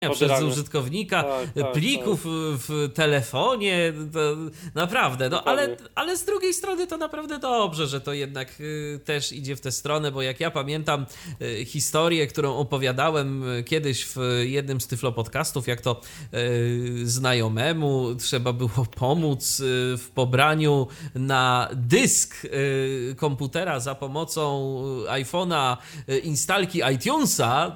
przez użytkownika, plików w telefonie, to naprawdę, no ale z drugiej strony to naprawdę dobrze, że to jednak też idzie w tę stronę, bo jak ja pamiętam historię, którą opowiadałem kiedyś w jednym z Tyflo Podcastów, jak to znajomemu trzeba było pomóc w pobraniu na dysk komputera za pomocą iPhone'a instalki iTunesa,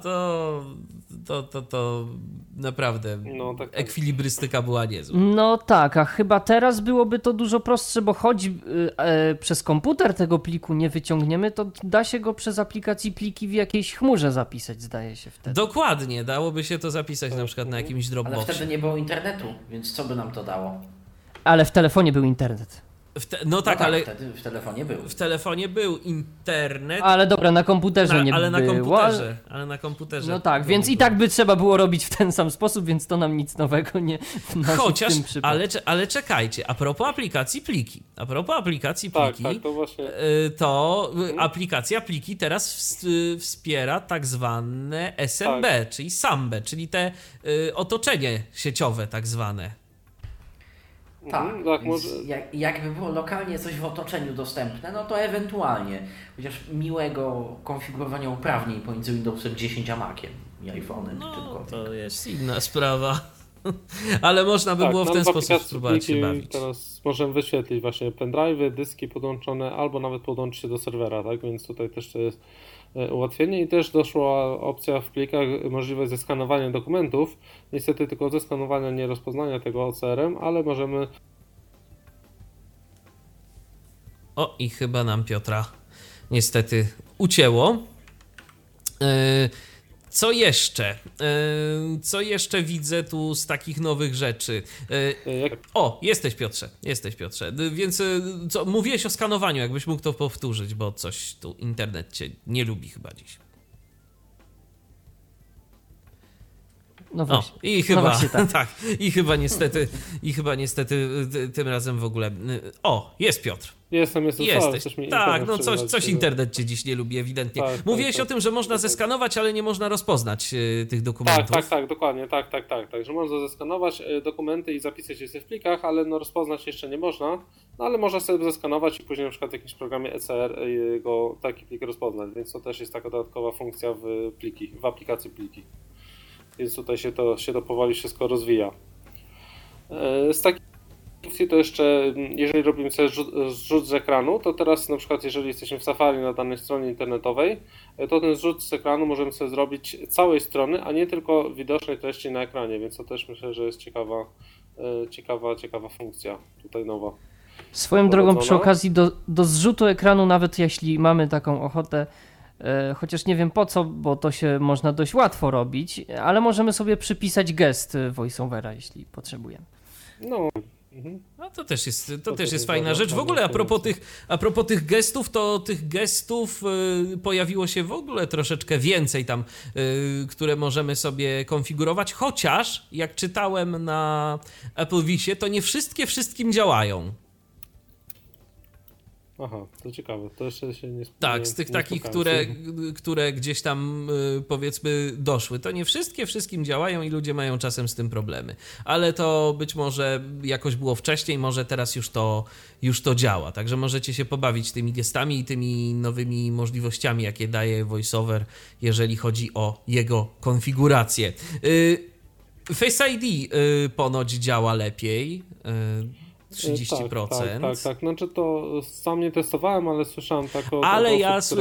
to naprawdę ekwilibrystyka była niezła. No tak, a chyba teraz byłoby to dużo prostsze, bo choć przez komputer tego pliku nie wyciągniemy, to da się go przez aplikację pliki w jakiejś chmurze zapisać, zdaje się wtedy. Dokładnie, dałoby się to zapisać na przykład na jakimś Dropboxie. Ale wtedy nie było internetu, więc co by nam to dało? Ale w telefonie był internet. Ale wtedy w telefonie był. W telefonie był internet. Ale dobra, na komputerze nie było. Ale na komputerze. No tak, więc i tak by trzeba było robić w ten sam sposób, więc to nam nic nowego nie wnosi. Chociaż, w tym przypadku. ale czekajcie, a propos aplikacji pliki. Tak, to właśnie. To aplikacja pliki teraz wspiera tak zwane SMB, czyli SAMB, czyli te otoczenie sieciowe tak zwane. Tak, jakby było lokalnie coś w otoczeniu dostępne, no to ewentualnie, chociaż miłego konfigurowania uprawnień pomiędzy Windowsem 10 a Maciem i iPhone'em. No, to jest inna sprawa, ale można by było w ten sposób spróbować się bawić. Teraz możemy wyświetlić właśnie pendrive'y, dyski podłączone, albo nawet podłączyć się do serwera, tak, więc tutaj też to jest ułatwienie i też doszła opcja w plikach, możliwość zeskanowania dokumentów, niestety tylko zeskanowania, nie rozpoznania tego OCR-em, ale możemy... O, i chyba nam Piotra niestety ucięło. Co jeszcze? Co jeszcze widzę tu z takich nowych rzeczy? O, jesteś Piotrze. Więc co, mówiłeś o skanowaniu, jakbyś mógł to powtórzyć, bo coś tu internet cię nie lubi chyba dziś. No właśnie. I chyba, no właśnie tak. I chyba niestety tym razem w ogóle... O, jest Piotr. Jesteś. Tak, no coś internet cię dziś nie lubi ewidentnie. Mówiłeś o tym, że można zeskanować, ale nie można rozpoznać tych dokumentów. Tak, dokładnie, tak, że można zeskanować dokumenty i zapisać je sobie w plikach, ale no rozpoznać jeszcze nie można, no ale można sobie zeskanować i później na przykład w jakimś programie ECR taki plik rozpoznać, więc to też jest taka dodatkowa funkcja w aplikacji pliki. Więc tutaj się to powoli wszystko rozwija. Z takich funkcji to jeszcze, jeżeli robimy sobie zrzut z ekranu, to teraz na przykład jeżeli jesteśmy w Safari na danej stronie internetowej, to ten zrzut z ekranu możemy sobie zrobić całej strony, a nie tylko widocznej treści na ekranie, więc to też myślę, że jest ciekawa funkcja tutaj nowa. Swoją drogą przy okazji do zrzutu ekranu, nawet jeśli mamy taką ochotę, chociaż nie wiem po co, bo to się można dość łatwo robić, ale możemy sobie przypisać gest voiceovera, jeśli potrzebujemy. No to też jest fajna rzecz. W ogóle a propos tych gestów, to tych gestów pojawiło się w ogóle troszeczkę więcej tam, które możemy sobie konfigurować, chociaż jak czytałem na Apple Visie, to nie wszystkim działają. Aha, to ciekawe, to jeszcze się nie spotkałem. Tak, z tych takich, które gdzieś tam powiedzmy doszły, to nie wszystkim działają i ludzie mają czasem z tym problemy, ale to być może jakoś było wcześniej, może teraz już to działa, także możecie się pobawić tymi gestami i tymi nowymi możliwościami, jakie daje VoiceOver, jeżeli chodzi o jego konfigurację. Face ID ponoć działa lepiej, 30%. Tak. Znaczy to sam nie testowałem, ale słyszałem taką... Ale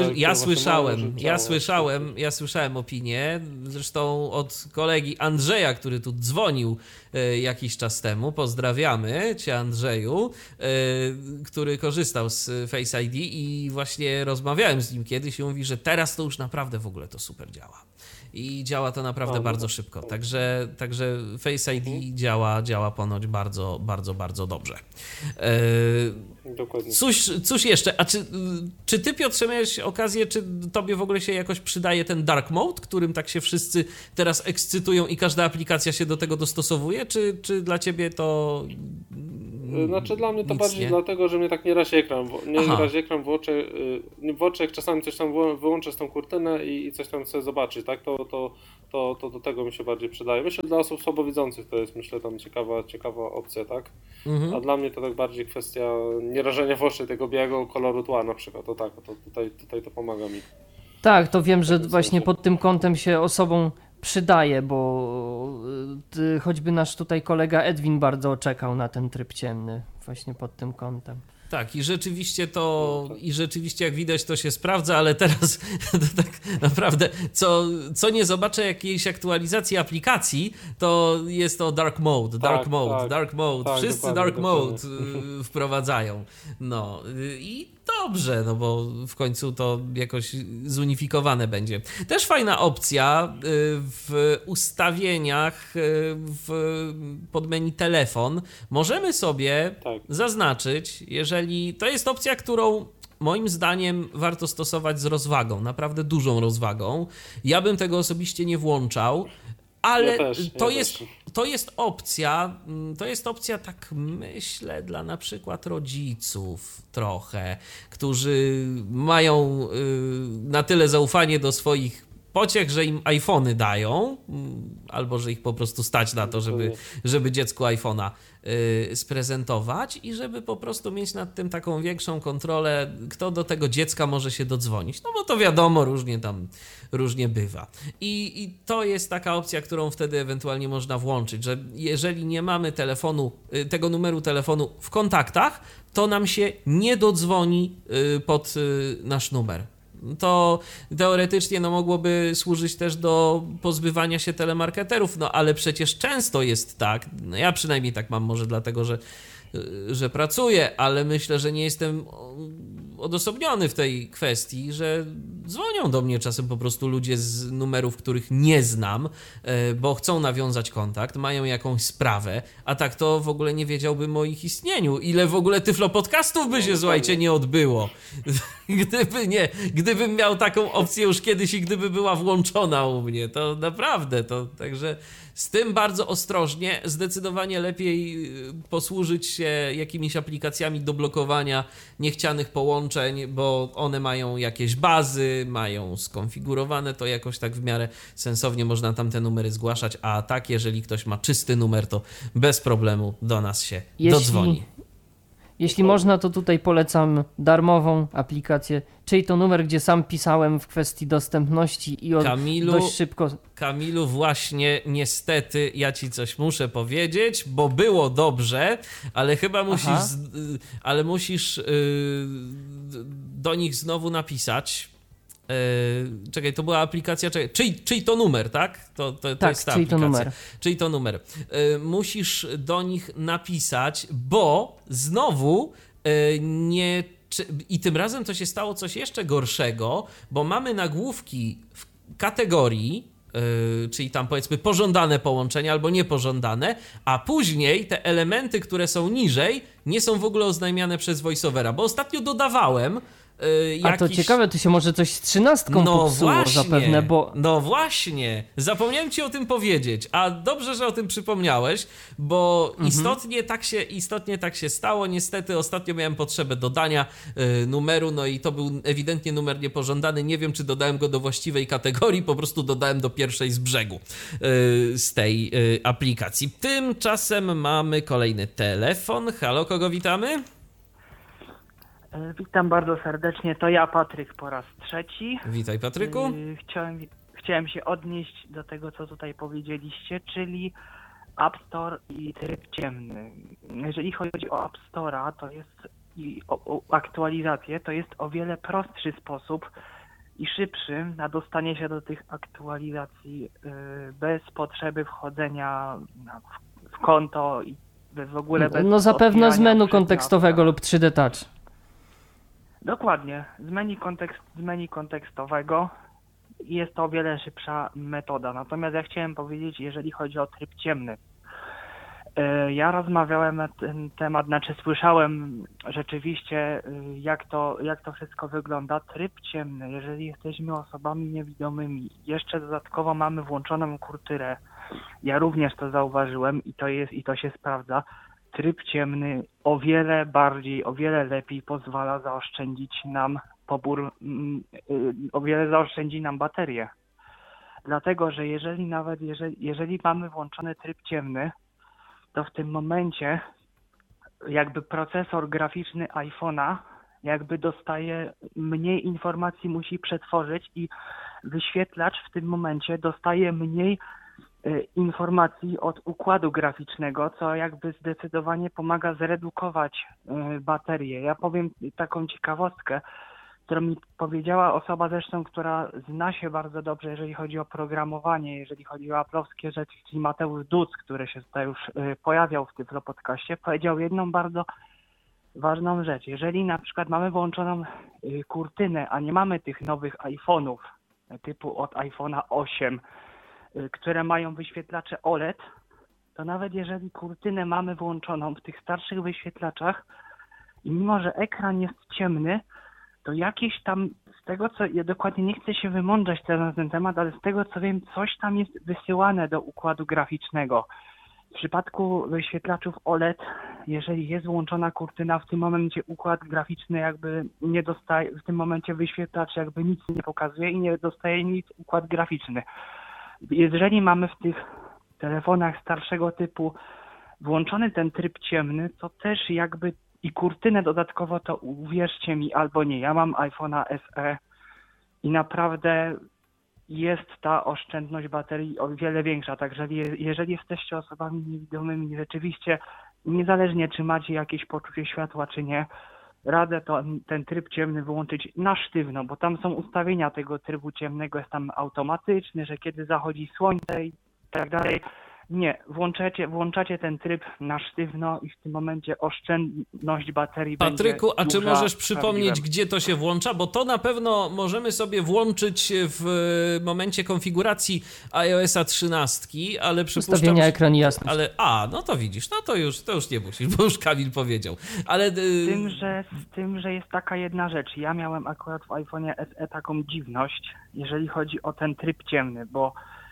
ja słyszałem opinię, zresztą od kolegi Andrzeja, który tu dzwonił jakiś czas temu. Pozdrawiamy cię, Andrzeju, który korzystał z Face ID i właśnie rozmawiałem z nim kiedyś i mówi, że teraz to już naprawdę w ogóle to super działa. I działa to naprawdę bardzo szybko. Także Face ID działa ponoć bardzo, bardzo, bardzo dobrze. Dokładnie. Cóż jeszcze? A czy ty, Piotrze, miałeś okazję, czy tobie w ogóle się jakoś przydaje ten dark mode, którym tak się wszyscy teraz ekscytują i każda aplikacja się do tego dostosowuje? Czy dla ciebie to... Znaczy dla mnie to bardziej dlatego, że mnie tak nie razi ekran. Włączę, jak czasami coś tam wyłączę z tą kurtynę i coś tam chcę zobaczyć, tak? To to do tego mi się bardziej przydaje. Myślę, dla osób słabowidzących to jest, myślę, tam ciekawa opcja, tak? A dla mnie to tak bardziej kwestia nie rażenia w oczy tego białego koloru tła na przykład, to tak, to tutaj to pomaga mi. Tak, to wiem, że właśnie pod tym kątem się osobom przydaje, bo choćby nasz tutaj kolega Edwin bardzo czekał na ten tryb ciemny właśnie pod tym kątem. Tak, i rzeczywiście jak widać to się sprawdza, ale teraz to tak naprawdę co nie zobaczę jakiejś aktualizacji aplikacji, to jest to dark mode. Wszyscy dark mode wprowadzają. No i dobrze, no bo w końcu to jakoś zunifikowane będzie. Też fajna opcja w ustawieniach pod menu telefon. Możemy sobie zaznaczyć, jeżeli to jest opcja, którą moim zdaniem warto stosować z rozwagą, naprawdę dużą rozwagą. Ja bym tego osobiście nie włączał, ale to jest opcja, tak myślę, dla na przykład rodziców trochę, którzy mają na tyle zaufanie do swoich pociech, że im iPhony dają, albo że ich po prostu stać na to, żeby dziecku iPhone'a sprezentować i żeby po prostu mieć nad tym taką większą kontrolę, kto do tego dziecka może się dodzwonić. No bo to wiadomo, różnie bywa. I to jest taka opcja, którą wtedy ewentualnie można włączyć, że jeżeli nie mamy tego numeru telefonu w kontaktach, to nam się nie dodzwoni pod nasz numer. To teoretycznie mogłoby służyć też do pozbywania się telemarketerów, ale przecież często jest tak, ja przynajmniej tak mam, może dlatego, że pracuję, ale myślę, że nie jestem odosobniony w tej kwestii, że dzwonią do mnie czasem po prostu ludzie z numerów, których nie znam, bo chcą nawiązać kontakt, mają jakąś sprawę, a tak to w ogóle nie wiedziałbym o ich istnieniu. Ile w ogóle Tyflo Podcastów by się, słuchajcie, nie odbyło. Gdybym miał taką opcję już kiedyś i gdyby była włączona u mnie, to naprawdę, także z tym bardzo ostrożnie, zdecydowanie lepiej posłużyć się jakimiś aplikacjami do blokowania niechcianych połączeń, bo one mają jakieś bazy, mają skonfigurowane to jakoś tak w miarę sensownie, można tam te numery zgłaszać, a tak, jeżeli ktoś ma czysty numer, to bez problemu do nas się dodzwoni. Jeśli można, to tutaj polecam darmową aplikację, czyli to numer, gdzie sam pisałem w kwestii dostępności i dość szybko... Kamilu, właśnie niestety ja ci coś muszę powiedzieć, bo było dobrze, ale chyba musisz do nich znowu napisać. Czekaj, to była aplikacja, czyj to numer, tak? To tak, jest ta aplikacja. Czyj to numer. Musisz do nich napisać, bo znowu i tym razem to się stało coś jeszcze gorszego, bo mamy nagłówki w kategorii, czyli tam powiedzmy pożądane połączenia albo niepożądane, a później te elementy, które są niżej, nie są w ogóle oznajmiane przez voiceovera, bo ostatnio dodawałem A to ciekawe, to się może coś z 13 popsuło właśnie, zapewne, bo... No właśnie, zapomniałem ci o tym powiedzieć, a dobrze, że o tym przypomniałeś, bo istotnie tak się stało. Niestety ostatnio miałem potrzebę dodania numeru, no i to był ewidentnie numer niepożądany. Nie wiem, czy dodałem go do właściwej kategorii, po prostu dodałem do pierwszej z brzegu z tej aplikacji. Tymczasem mamy kolejny telefon. Halo, kogo witamy? Witam bardzo serdecznie, to ja, Patryk, po raz trzeci. Witaj, Patryku. Chciałem się odnieść do tego, co tutaj powiedzieliście, czyli App Store i tryb ciemny. Jeżeli chodzi o App Store'a, to jest i o aktualizację, to jest o wiele prostszy sposób i szybszy na dostanie się do tych aktualizacji bez potrzeby wchodzenia w konto i w ogóle bez... No zapewne z menu kontekstowego lub 3D Touch. Dokładnie, z menu kontekstowego jest to o wiele szybsza metoda. Natomiast ja chciałem powiedzieć, jeżeli chodzi o tryb ciemny. Ja rozmawiałem na ten temat, słyszałem rzeczywiście, jak to wszystko wygląda. Tryb ciemny, jeżeli jesteśmy osobami niewidomymi, jeszcze dodatkowo mamy włączoną kurtyrę. Ja również to zauważyłem i to się sprawdza. Tryb ciemny o wiele lepiej pozwala zaoszczędzić nam o wiele zaoszczędzi nam baterię. Dlatego, że jeżeli mamy włączony tryb ciemny, to w tym momencie jakby procesor graficzny iPhone'a jakby dostaje mniej informacji, musi przetworzyć i wyświetlacz w tym momencie dostaje mniej informacji od układu graficznego, co jakby zdecydowanie pomaga zredukować baterię. Ja powiem taką ciekawostkę, którą mi powiedziała osoba zresztą, która zna się bardzo dobrze, jeżeli chodzi o programowanie, jeżeli chodzi o aplowskie rzeczy, czyli Mateusz Duc, który się tutaj już pojawiał w Tyflo Podcaście, powiedział jedną bardzo ważną rzecz. Jeżeli na przykład mamy włączoną kurtynę, a nie mamy tych nowych iPhone'ów typu od iPhone'a 8, które mają wyświetlacze OLED, to nawet jeżeli kurtynę mamy włączoną w tych starszych wyświetlaczach i mimo, że ekran jest ciemny, to jakieś tam, z tego co, ja dokładnie nie chcę się wymądrzać teraz na ten temat, ale z tego co wiem, coś tam jest wysyłane do układu graficznego. W przypadku wyświetlaczów OLED, jeżeli jest włączona kurtyna, w tym momencie układ graficzny jakby nie dostaje, w tym momencie wyświetlacz jakby nic nie pokazuje i nie dostaje nic układ graficzny. Jeżeli mamy w tych telefonach starszego typu włączony ten tryb ciemny, to też jakby i kurtynę dodatkowo, to uwierzcie mi albo nie, ja mam iPhone'a SE i naprawdę jest ta oszczędność baterii o wiele większa, także jeżeli jesteście osobami niewidomymi, rzeczywiście niezależnie czy macie jakieś poczucie światła czy nie, radzę ten tryb ciemny wyłączyć na sztywno, bo tam są ustawienia tego trybu ciemnego, jest tam automatyczny, że kiedy zachodzi słońce i tak dalej. Nie, włączacie ten tryb na sztywno i w tym momencie oszczędność baterii będzie Patryku, a czy duża, możesz przypomnieć, prawdziwe. gdzie to się włącza? Bo to na pewno możemy sobie włączyć w momencie konfiguracji iOS-a 13, ale przypuszczam... Ustawienia ekran i jasność. No to widzisz, no to już nie musisz, bo już Kamil powiedział. Ale... Z tym, że jest taka jedna rzecz. Ja miałem akurat w iPhone'ie SE taką dziwność, jeżeli chodzi o ten tryb ciemny, bo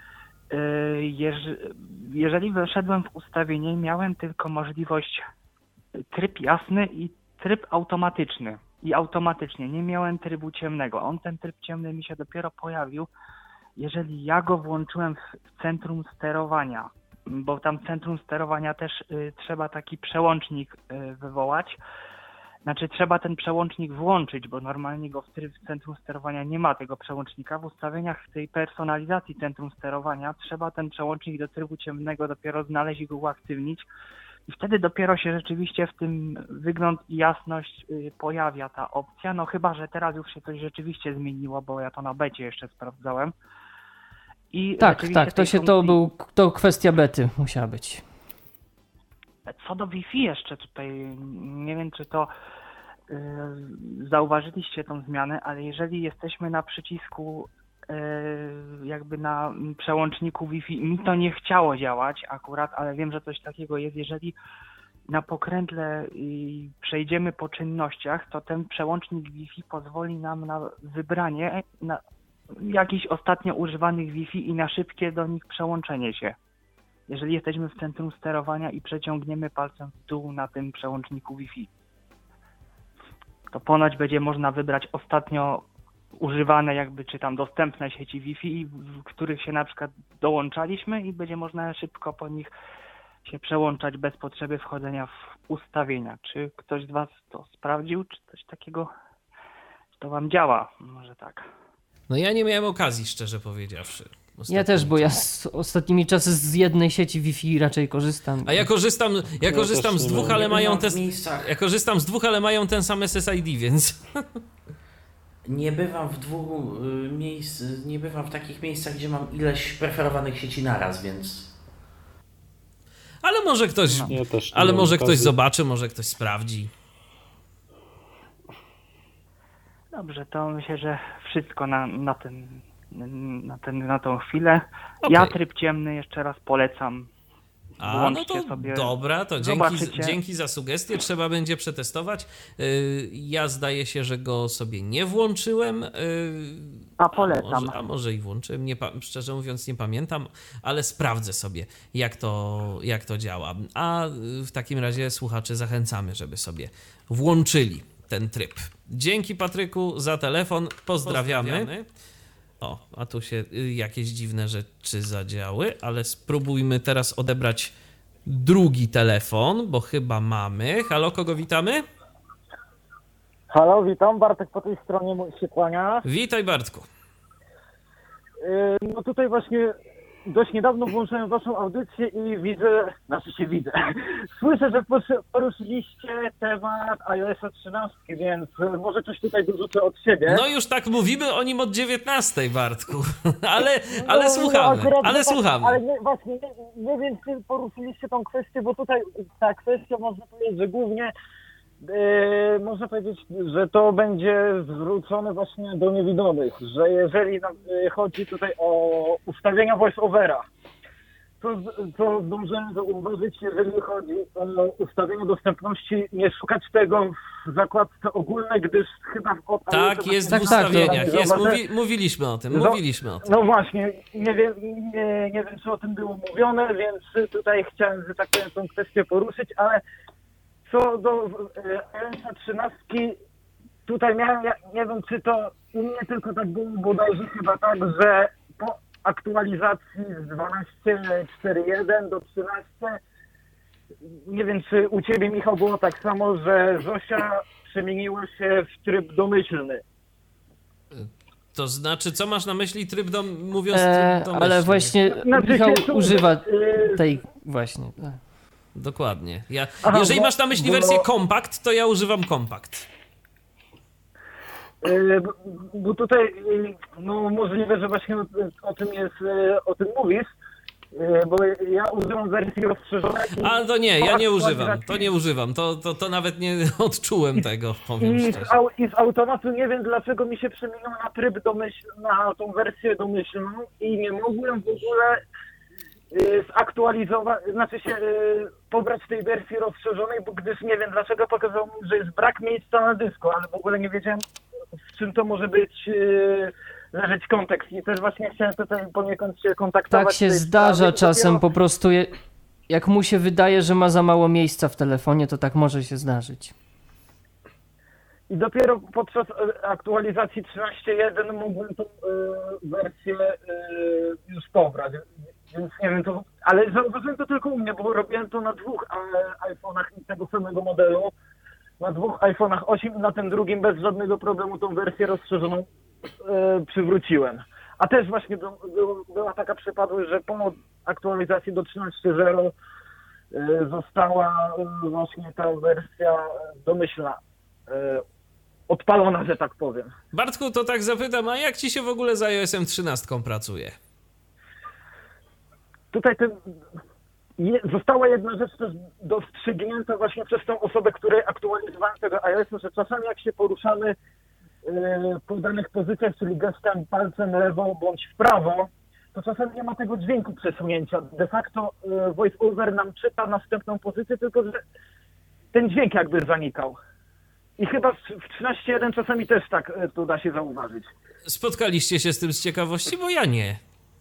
jeżeli weszedłem w ustawienie, miałem tylko możliwość tryb jasny i tryb automatyczny. I automatycznie nie miałem trybu ciemnego. Ten tryb ciemny mi się dopiero pojawił, jeżeli ja go włączyłem w centrum sterowania, bo tam centrum sterowania też trzeba taki przełącznik wywołać. Znaczy trzeba ten przełącznik włączyć, bo normalnie go w centrum sterowania nie ma tego przełącznika. W ustawieniach tej personalizacji centrum sterowania trzeba ten przełącznik do trybu ciemnego dopiero znaleźć i go uaktywnić. I wtedy dopiero się rzeczywiście w tym wygląd i jasność pojawia ta opcja. No chyba, że teraz już się coś rzeczywiście zmieniło, bo ja to na becie jeszcze sprawdzałem. I tak, to kwestia bety musiała być. Co do Wi-Fi jeszcze tutaj, nie wiem czy to zauważyliście tą zmianę, ale jeżeli jesteśmy na przycisku jakby na przełączniku Wi-Fi, mi to nie chciało działać akurat, ale wiem, że coś takiego jest. Jeżeli na pokrętle przejdziemy po czynnościach, to ten przełącznik Wi-Fi pozwoli nam na wybranie na jakichś ostatnio używanych Wi-Fi i na szybkie do nich przełączenie się. Jeżeli jesteśmy w centrum sterowania i przeciągniemy palcem w dół na tym przełączniku Wi-Fi, to ponoć będzie można wybrać ostatnio używane jakby, czy tam dostępne sieci Wi-Fi, w których się na przykład dołączaliśmy i będzie można szybko po nich się przełączać bez potrzeby wchodzenia w ustawienia. Czy ktoś z Was to sprawdził? Czy coś takiego to Wam działa? Może tak. No ja nie miałem okazji, szczerze powiedziawszy. Ja też, bo ja ostatnimi czasy z jednej sieci Wi-Fi raczej korzystam. A ja korzystam z dwóch, ale mają ja korzystam z dwóch, ale mają ten sam SSID, więc... Nie bywam nie bywam w takich miejscach, gdzie mam ileś preferowanych sieci naraz, więc... Ale może ktoś zobaczy, może ktoś sprawdzi. Dobrze, to myślę, że wszystko na tą chwilę. Okay. Ja tryb ciemny jeszcze raz polecam. No to sobie, dobra, to dzięki za sugestię. Trzeba będzie przetestować. Ja zdaje się, że go sobie nie włączyłem. A polecam. A może i włączyłem. Szczerze mówiąc nie pamiętam, ale sprawdzę sobie, jak to działa. A w takim razie słuchaczy zachęcamy, żeby sobie włączyli ten tryb. Dzięki Patryku za telefon. Pozdrawiamy. O, a tu się jakieś dziwne rzeczy zadziały, ale spróbujmy teraz odebrać drugi telefon, bo chyba mamy. Halo, kogo witamy? Halo, witam, Bartek po tej stronie się kłania. Witaj, Bartku. No tutaj właśnie dość niedawno włączyłem waszą audycję i widzę, słyszę, że poruszyliście temat iOS-a 13, więc może coś tutaj dorzucę od siebie. No już tak mówimy o nim od 19, Bartku, ale słuchamy, słuchamy. Ale nie wiem, czy poruszyliście tą kwestię, bo tutaj ta kwestia, można powiedzieć, że głównie można powiedzieć, że to będzie zwrócone właśnie do niewidomych, że jeżeli chodzi tutaj o ustawienia voice-overa, to zdążyłem zauważyć, jeżeli chodzi o ustawienie dostępności, nie szukać tego w zakładce ogólnej, gdyż chyba tak, jest w ustawieniach, jest, mówiliśmy o tym. No właśnie, nie wiem, czy o tym było mówione, więc tutaj chciałem, że tak powiem, tą kwestię poruszyć, ale co do iOS 13, tutaj miałem, nie wiem, czy to u mnie tylko tak było, bodajże chyba tak, że po aktualizacji z 12.4.1 do 13, nie wiem, czy u ciebie, Michał, było tak samo, że Zosia przemieniła się w tryb domyślny. To znaczy, co masz na myśli mówiąc tryb domyślny? Ale właśnie Michał używa tej właśnie. Dokładnie. Jeżeli masz na myśli wersję kompakt, to ja używam kompakt. Bo tutaj, no możliwe, że właśnie o tym mówisz, bo ja używam wersji rozszerzonej. Ale to nie, ja nie używam. To nawet nie odczułem tego, powiem szczerze. I z automatu nie wiem, dlaczego mi się przemieniło na tryb na tą wersję domyślną i nie mogłem w ogóle zaktualizować, pobrać tej wersji rozszerzonej, bo gdyż nie wiem dlaczego pokazało mi, że jest brak miejsca na dysku, ale w ogóle nie wiedziałem, w czym to może być leżeć kontekst i też właśnie chciałem tutaj poniekąd się kontaktować. Tak się zdarza czasem, po prostu jak mu się wydaje, że ma za mało miejsca w telefonie, to tak może się zdarzyć. I dopiero podczas aktualizacji 13.1 mogłem tą wersję już pobrać. Więc nie wiem, ale zauważyłem to tylko u mnie, bo robiłem to na dwóch iPhone'ach tego samego modelu. Na dwóch iPhone'ach 8 i na tym drugim bez żadnego problemu tą wersję rozszerzoną przywróciłem. A też właśnie była taka przypadłość, że po aktualizacji do 13.0 została właśnie ta wersja domyślna odpalona, że tak powiem. Bartku, to tak zapytam, a jak ci się w ogóle z iOS-em 13 pracuje? Tutaj została jedna rzecz też dostrzygnięta właśnie przez tą osobę, której aktualizowałem tego iOS-a, że czasami jak się poruszamy po danych pozycjach, czyli gestem palcem lewo bądź w prawo, to czasami nie ma tego dźwięku przesunięcia. De facto VoiceOver nam czyta następną pozycję, tylko że ten dźwięk jakby zanikał. I chyba w 13.1 czasami też tak to da się zauważyć. Spotkaliście się z tym z ciekawości? Bo ja nie.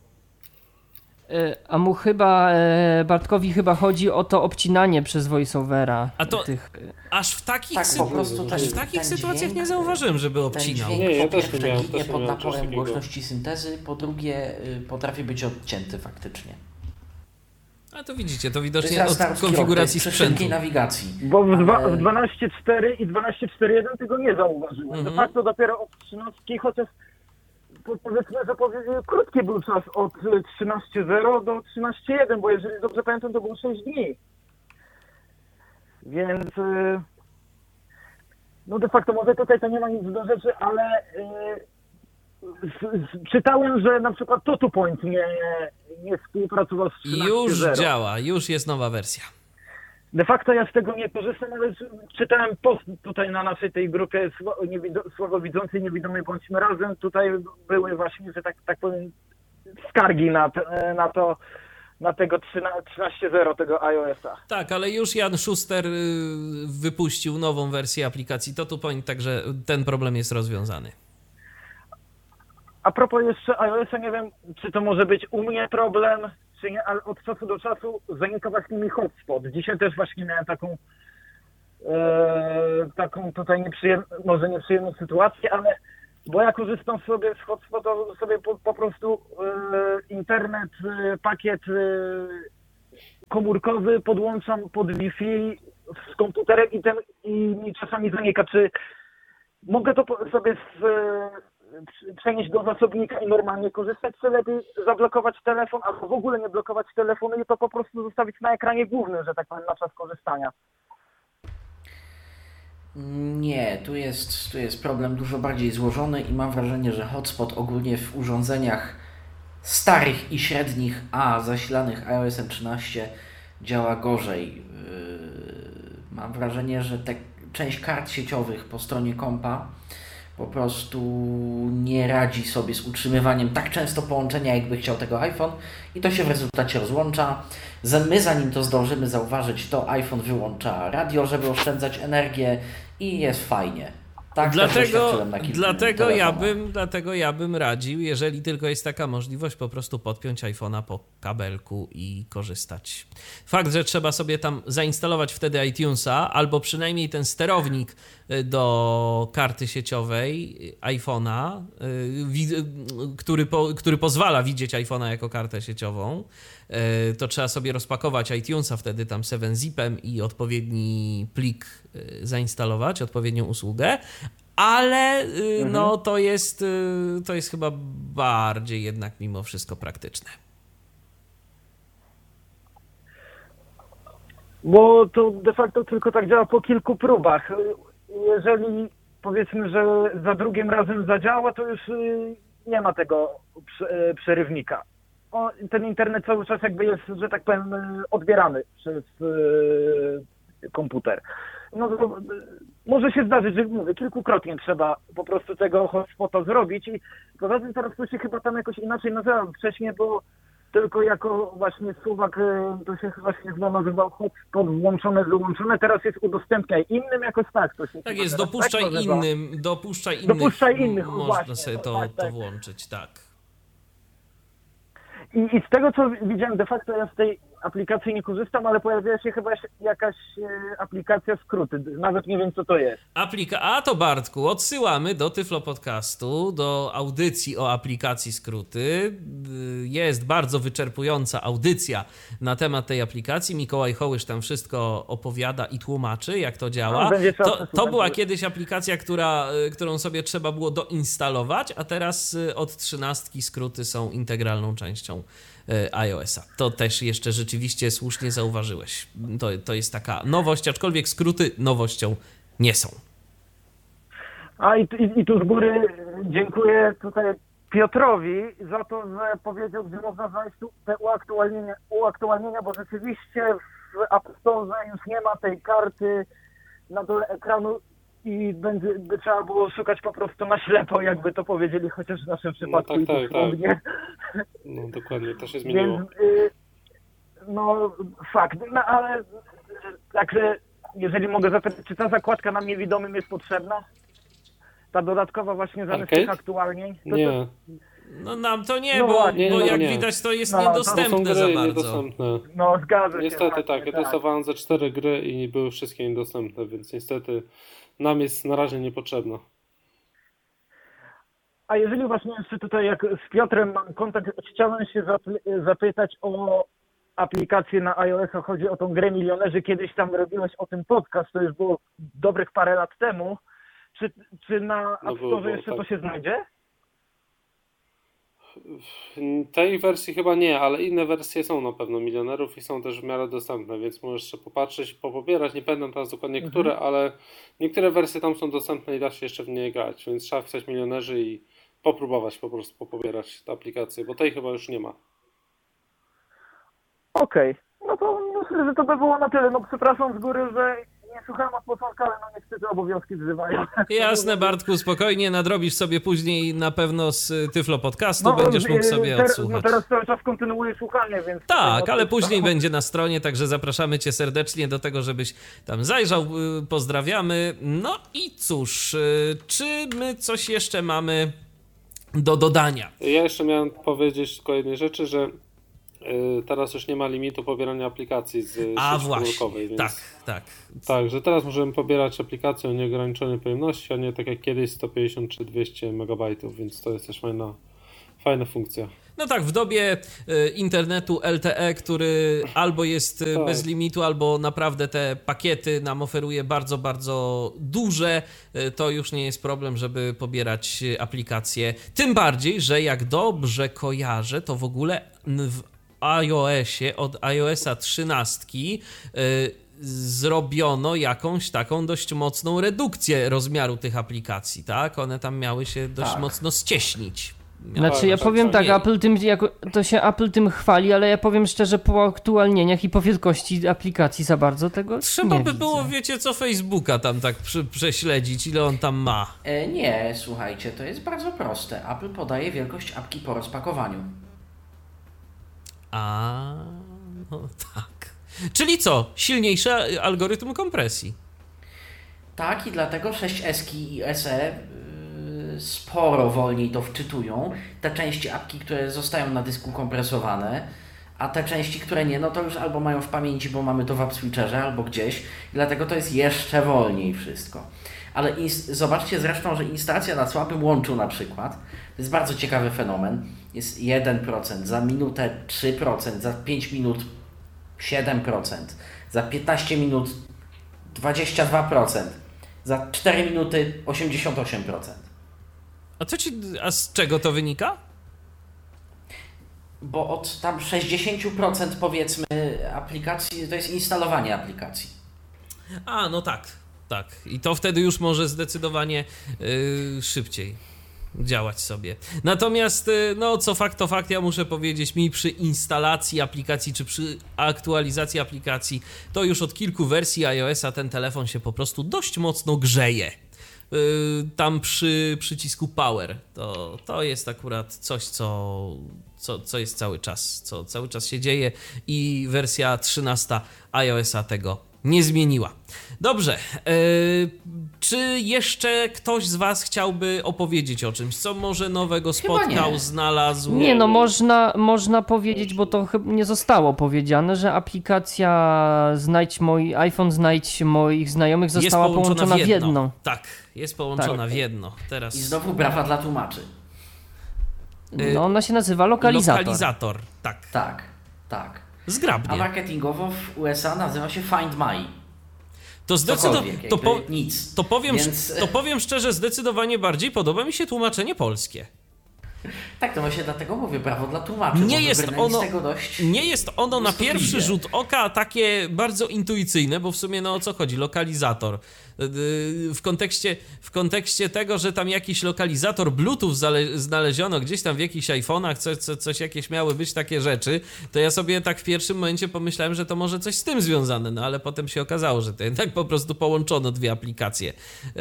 A mu Bartkowi chodzi o to obcinanie przez voiceovera. A to aż w takich, w takich sytuacjach dźwięk, nie zauważyłem, żeby obcinał. Nie, ja też nie miałem. Nie pod naporem głośności syntezy, po drugie potrafi być odcięty faktycznie. A to widzicie, to widocznie od konfiguracji sprzętu. Przy nawigacji. Bo w 12.4 i 12.4.1 tego nie zauważyłem. De facto dopiero od 13, chociaż powiedzmy, że krótki był czas od 13.0 do 13.1, bo jeżeli dobrze pamiętam, to było 6 dni. Więc no de facto może tutaj to nie ma nic do rzeczy, ale czytałem, że na przykład TotuPoint nie współpracował z 13.0. Już działa, już jest nowa wersja. De facto ja z tego nie korzystam, ale czytałem post tutaj na naszej tej grupie słabowidzącej, niewidomej bądźmy razem. Tutaj były właśnie, że tak powiem, skargi na tego 13.0 tego iOS-a. Tak, ale już Jan Schuster wypuścił nową wersję aplikacji TotuPoint, także ten problem jest rozwiązany. A propos jeszcze iOS-a, nie wiem, czy to może być u mnie problem, czy nie, ale od czasu do czasu zanika właśnie mi hotspot. Dzisiaj też właśnie miałem taką tutaj może nieprzyjemną sytuację, ale bo ja korzystam sobie z hotspota, sobie po prostu internet, pakiet komórkowy podłączam pod Wi-Fi z komputerem i mi czasami zanika, czy mogę to sobie przenieść do zasobnika i normalnie korzystać, czy lepiej zablokować telefon, albo w ogóle nie blokować telefonu i to po prostu zostawić na ekranie głównym, że tak powiem, na czas korzystania. Nie, tu jest problem dużo bardziej złożony i mam wrażenie, że hotspot ogólnie w urządzeniach starych i średnich, a zasilanych iOS-em 13 działa gorzej. Mam wrażenie, że część kart sieciowych po stronie kompa po prostu nie radzi sobie z utrzymywaniem tak często połączenia, jakby chciał tego iPhone i to się w rezultacie rozłącza. My zanim to zdążymy zauważyć, to iPhone wyłącza radio, żeby oszczędzać energię i jest fajnie. Tak, dlatego ja bym radził, jeżeli tylko jest taka możliwość, po prostu podpiąć iPhone'a po kabelku i korzystać. Fakt, że trzeba sobie tam zainstalować wtedy iTunesa, albo przynajmniej ten sterownik do karty sieciowej iPhone'a, który pozwala widzieć iPhone'a jako kartę sieciową, to trzeba sobie rozpakować iTunesa wtedy tam 7-zipem i odpowiedni plik zainstalować, odpowiednią usługę, ale no to jest chyba bardziej jednak mimo wszystko praktyczne. Bo to de facto tylko tak działa po kilku próbach. Jeżeli powiedzmy, że za drugim razem zadziała, to już nie ma tego przerywnika. Ten internet cały czas jakby jest, że tak powiem, odbierany przez komputer. No, może się zdarzyć, że mówię, kilkukrotnie trzeba po prostu tego hotspota zrobić i poza tym teraz to się chyba tam jakoś inaczej nazywa wcześniej, bo tylko jako właśnie Słowak to się właśnie chyba nazywał hotspot włączone, wyłączone, teraz jest udostępniaj innym jakoś tak. To się tak jest, dopuszczaj innych, można właśnie, sobie to włączyć, tak. I z tego, co widziałem, de facto ja z tej aplikacji nie korzystam, ale pojawiła się chyba jakaś aplikacja skróty. Nawet nie wiem, co to jest. A to Bartku, odsyłamy do Tyflo Podcastu, do audycji o aplikacji skróty. Jest bardzo wyczerpująca audycja na temat tej aplikacji. Mikołaj Hołysz tam wszystko opowiada i tłumaczy, jak to działa. To była kiedyś aplikacja, którą sobie trzeba było doinstalować, a teraz od 13 skróty są integralną częścią iOS-a. To też jeszcze rzeczywiście słusznie zauważyłeś. To jest taka nowość, aczkolwiek skróty nowością nie są. I tu z góry dziękuję tutaj Piotrowi za to, że powiedział, że można znaleźć tu te uaktualnienia, bo rzeczywiście w App Store już nie ma tej karty na dole ekranu i by trzeba było szukać po prostu na ślepo, jakby to powiedzieli, chociaż w naszym przypadku. No tak. No dokładnie, to się zmieniło. Więc, no fakt, no ale także jeżeli mogę zapytać, czy ta zakładka nam niewidomym jest potrzebna? Ta dodatkowa właśnie zamiast tych aktualnień? Nie. No nam to nie, bo jak widać to jest niedostępne za bardzo. Niedostępne. No zgadza się. Niestety tak, ja testowałem ze 4 gry i były wszystkie niedostępne, więc niestety nam jest na razie niepotrzebna. A jeżeli właśnie jeszcze tutaj jak z Piotrem mam kontakt, chciałem się zapytać o aplikację na iOS-a, chodzi o tą grę Milionerzy, kiedyś tam robiłeś o tym podcast, to już było dobrych parę lat temu. Czy na App Store jeszcze to się znajdzie? W tej wersji chyba nie, ale inne wersje są na pewno Milionerów i są też w miarę dostępne, więc możesz jeszcze popatrzeć, popobierać. Nie pamiętam teraz dokładnie które, ale niektóre wersje tam są dostępne i da się jeszcze w nie grać, więc trzeba wpisać Milionerzy i popróbować po prostu popobierać tę aplikację, bo tej chyba już nie ma. Okej. No to myślę, że to by było na tyle. No przepraszam z góry, że nie słuchałem od początku, ale no niestety obowiązki wzywają. Jasne, Bartku, spokojnie, nadrobisz sobie później na pewno z Tyflo Podcastu, będziesz mógł sobie odsłuchać. No teraz cały czas kontynuuję słuchanie, więc... Tak, ale później będzie na stronie, także zapraszamy Cię serdecznie do tego, żebyś tam zajrzał, pozdrawiamy. No i cóż, czy my coś jeszcze mamy do dodania? Ja jeszcze miałem powiedzieć tylko jednej rzeczy, że Teraz już nie ma limitu pobierania aplikacji z sieci komórkowej. Więc... Tak. Tak, że teraz możemy pobierać aplikację o nieograniczonej pojemności, a nie tak jak kiedyś 150 czy 200 MB, więc to jest też fajna funkcja. No tak, w dobie internetu LTE, który albo jest bez limitu, albo naprawdę te pakiety nam oferuje bardzo, bardzo duże, to już nie jest problem, żeby pobierać aplikacje. Tym bardziej, że jak dobrze kojarzę, to w ogóle w iOSie od iOSa 13 zrobiono jakąś taką dość mocną redukcję rozmiaru tych aplikacji, tak? One tam miały się dość mocno ścieśnić. Znaczy ja powiem tak, Apple tym chwali, ale ja powiem szczerze, po uaktualnieniach i po wielkości aplikacji za bardzo tego Trzeba nie by widzę. było, wiecie co, Facebooka tam tak prześledzić, ile on tam ma. Nie, słuchajcie, to jest bardzo proste. Apple podaje wielkość apki po rozpakowaniu. No tak. Czyli co? Silniejszy algorytm kompresji. Tak, i dlatego 6S i SE sporo wolniej to wczytują. Te części apki, które zostają na dysku kompresowane, a te części, które nie, no to już albo mają w pamięci, bo mamy to w app switcherze, albo gdzieś. I dlatego to jest jeszcze wolniej wszystko. Ale zobaczcie zresztą, że instalacja na słabym łączu na przykład, to jest bardzo ciekawy fenomen, jest 1%, za minutę 3%, za 5 minut 7%, za 15 minut 22%, za 4 minuty 88%. A z czego to wynika? Bo od tam 60% powiedzmy aplikacji, to jest instalowanie aplikacji. No tak. I to wtedy już może zdecydowanie szybciej działać sobie. Natomiast, co fakt to fakt, ja muszę powiedzieć, mi przy instalacji aplikacji, czy przy aktualizacji aplikacji, to już od kilku wersji iOS-a ten telefon się po prostu dość mocno grzeje. Tam przy przycisku Power, to jest akurat coś, co jest cały czas się dzieje i wersja 13 iOS-a tego nie zmieniła. Dobrze, czy jeszcze ktoś z was chciałby opowiedzieć o czymś, co może nowego spotkał, znalazł? Nie, można powiedzieć, bo to chyba nie zostało powiedziane, że aplikacja iPhone Znajdź moich znajomych została połączona w jedno. Tak, jest połączona w jedno. Teraz... I znowu brawa dla tłumaczy. Ona się nazywa Lokalizator. Lokalizator, tak. Tak. Zgrabnie. A marketingowo w USA nazywa się Find My. To zdecydowanie. Nic. To powiem szczerze, zdecydowanie bardziej podoba mi się tłumaczenie polskie. Tak, to właśnie dlatego mówię, brawo dla tłumaczy. Nie jest ono na pierwszy rzut oka takie bardzo intuicyjne, bo w sumie o co chodzi? Lokalizator. W kontekście tego, że tam jakiś lokalizator Bluetooth znaleziono gdzieś tam w jakichś iPhone'ach, coś jakieś miały być takie rzeczy, to ja sobie tak w pierwszym momencie pomyślałem, że to może coś z tym związane, ale potem się okazało, że to jednak po prostu połączono dwie aplikacje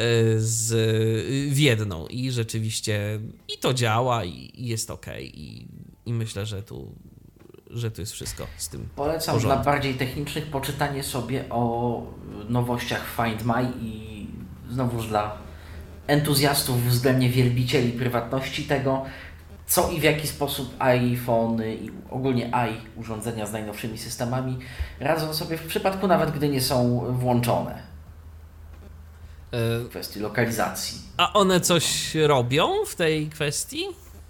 w jedną i rzeczywiście i to działa i jest okej. I myślę, że tu jest wszystko z tym Polecam dla bardziej technicznych poczytanie sobie o nowościach Find My i znowuż dla entuzjastów, względnie wielbicieli prywatności tego, co i w jaki sposób iPhony i ogólnie urządzenia z najnowszymi systemami radzą sobie w przypadku nawet gdy nie są włączone w kwestii lokalizacji. A one coś robią w tej kwestii?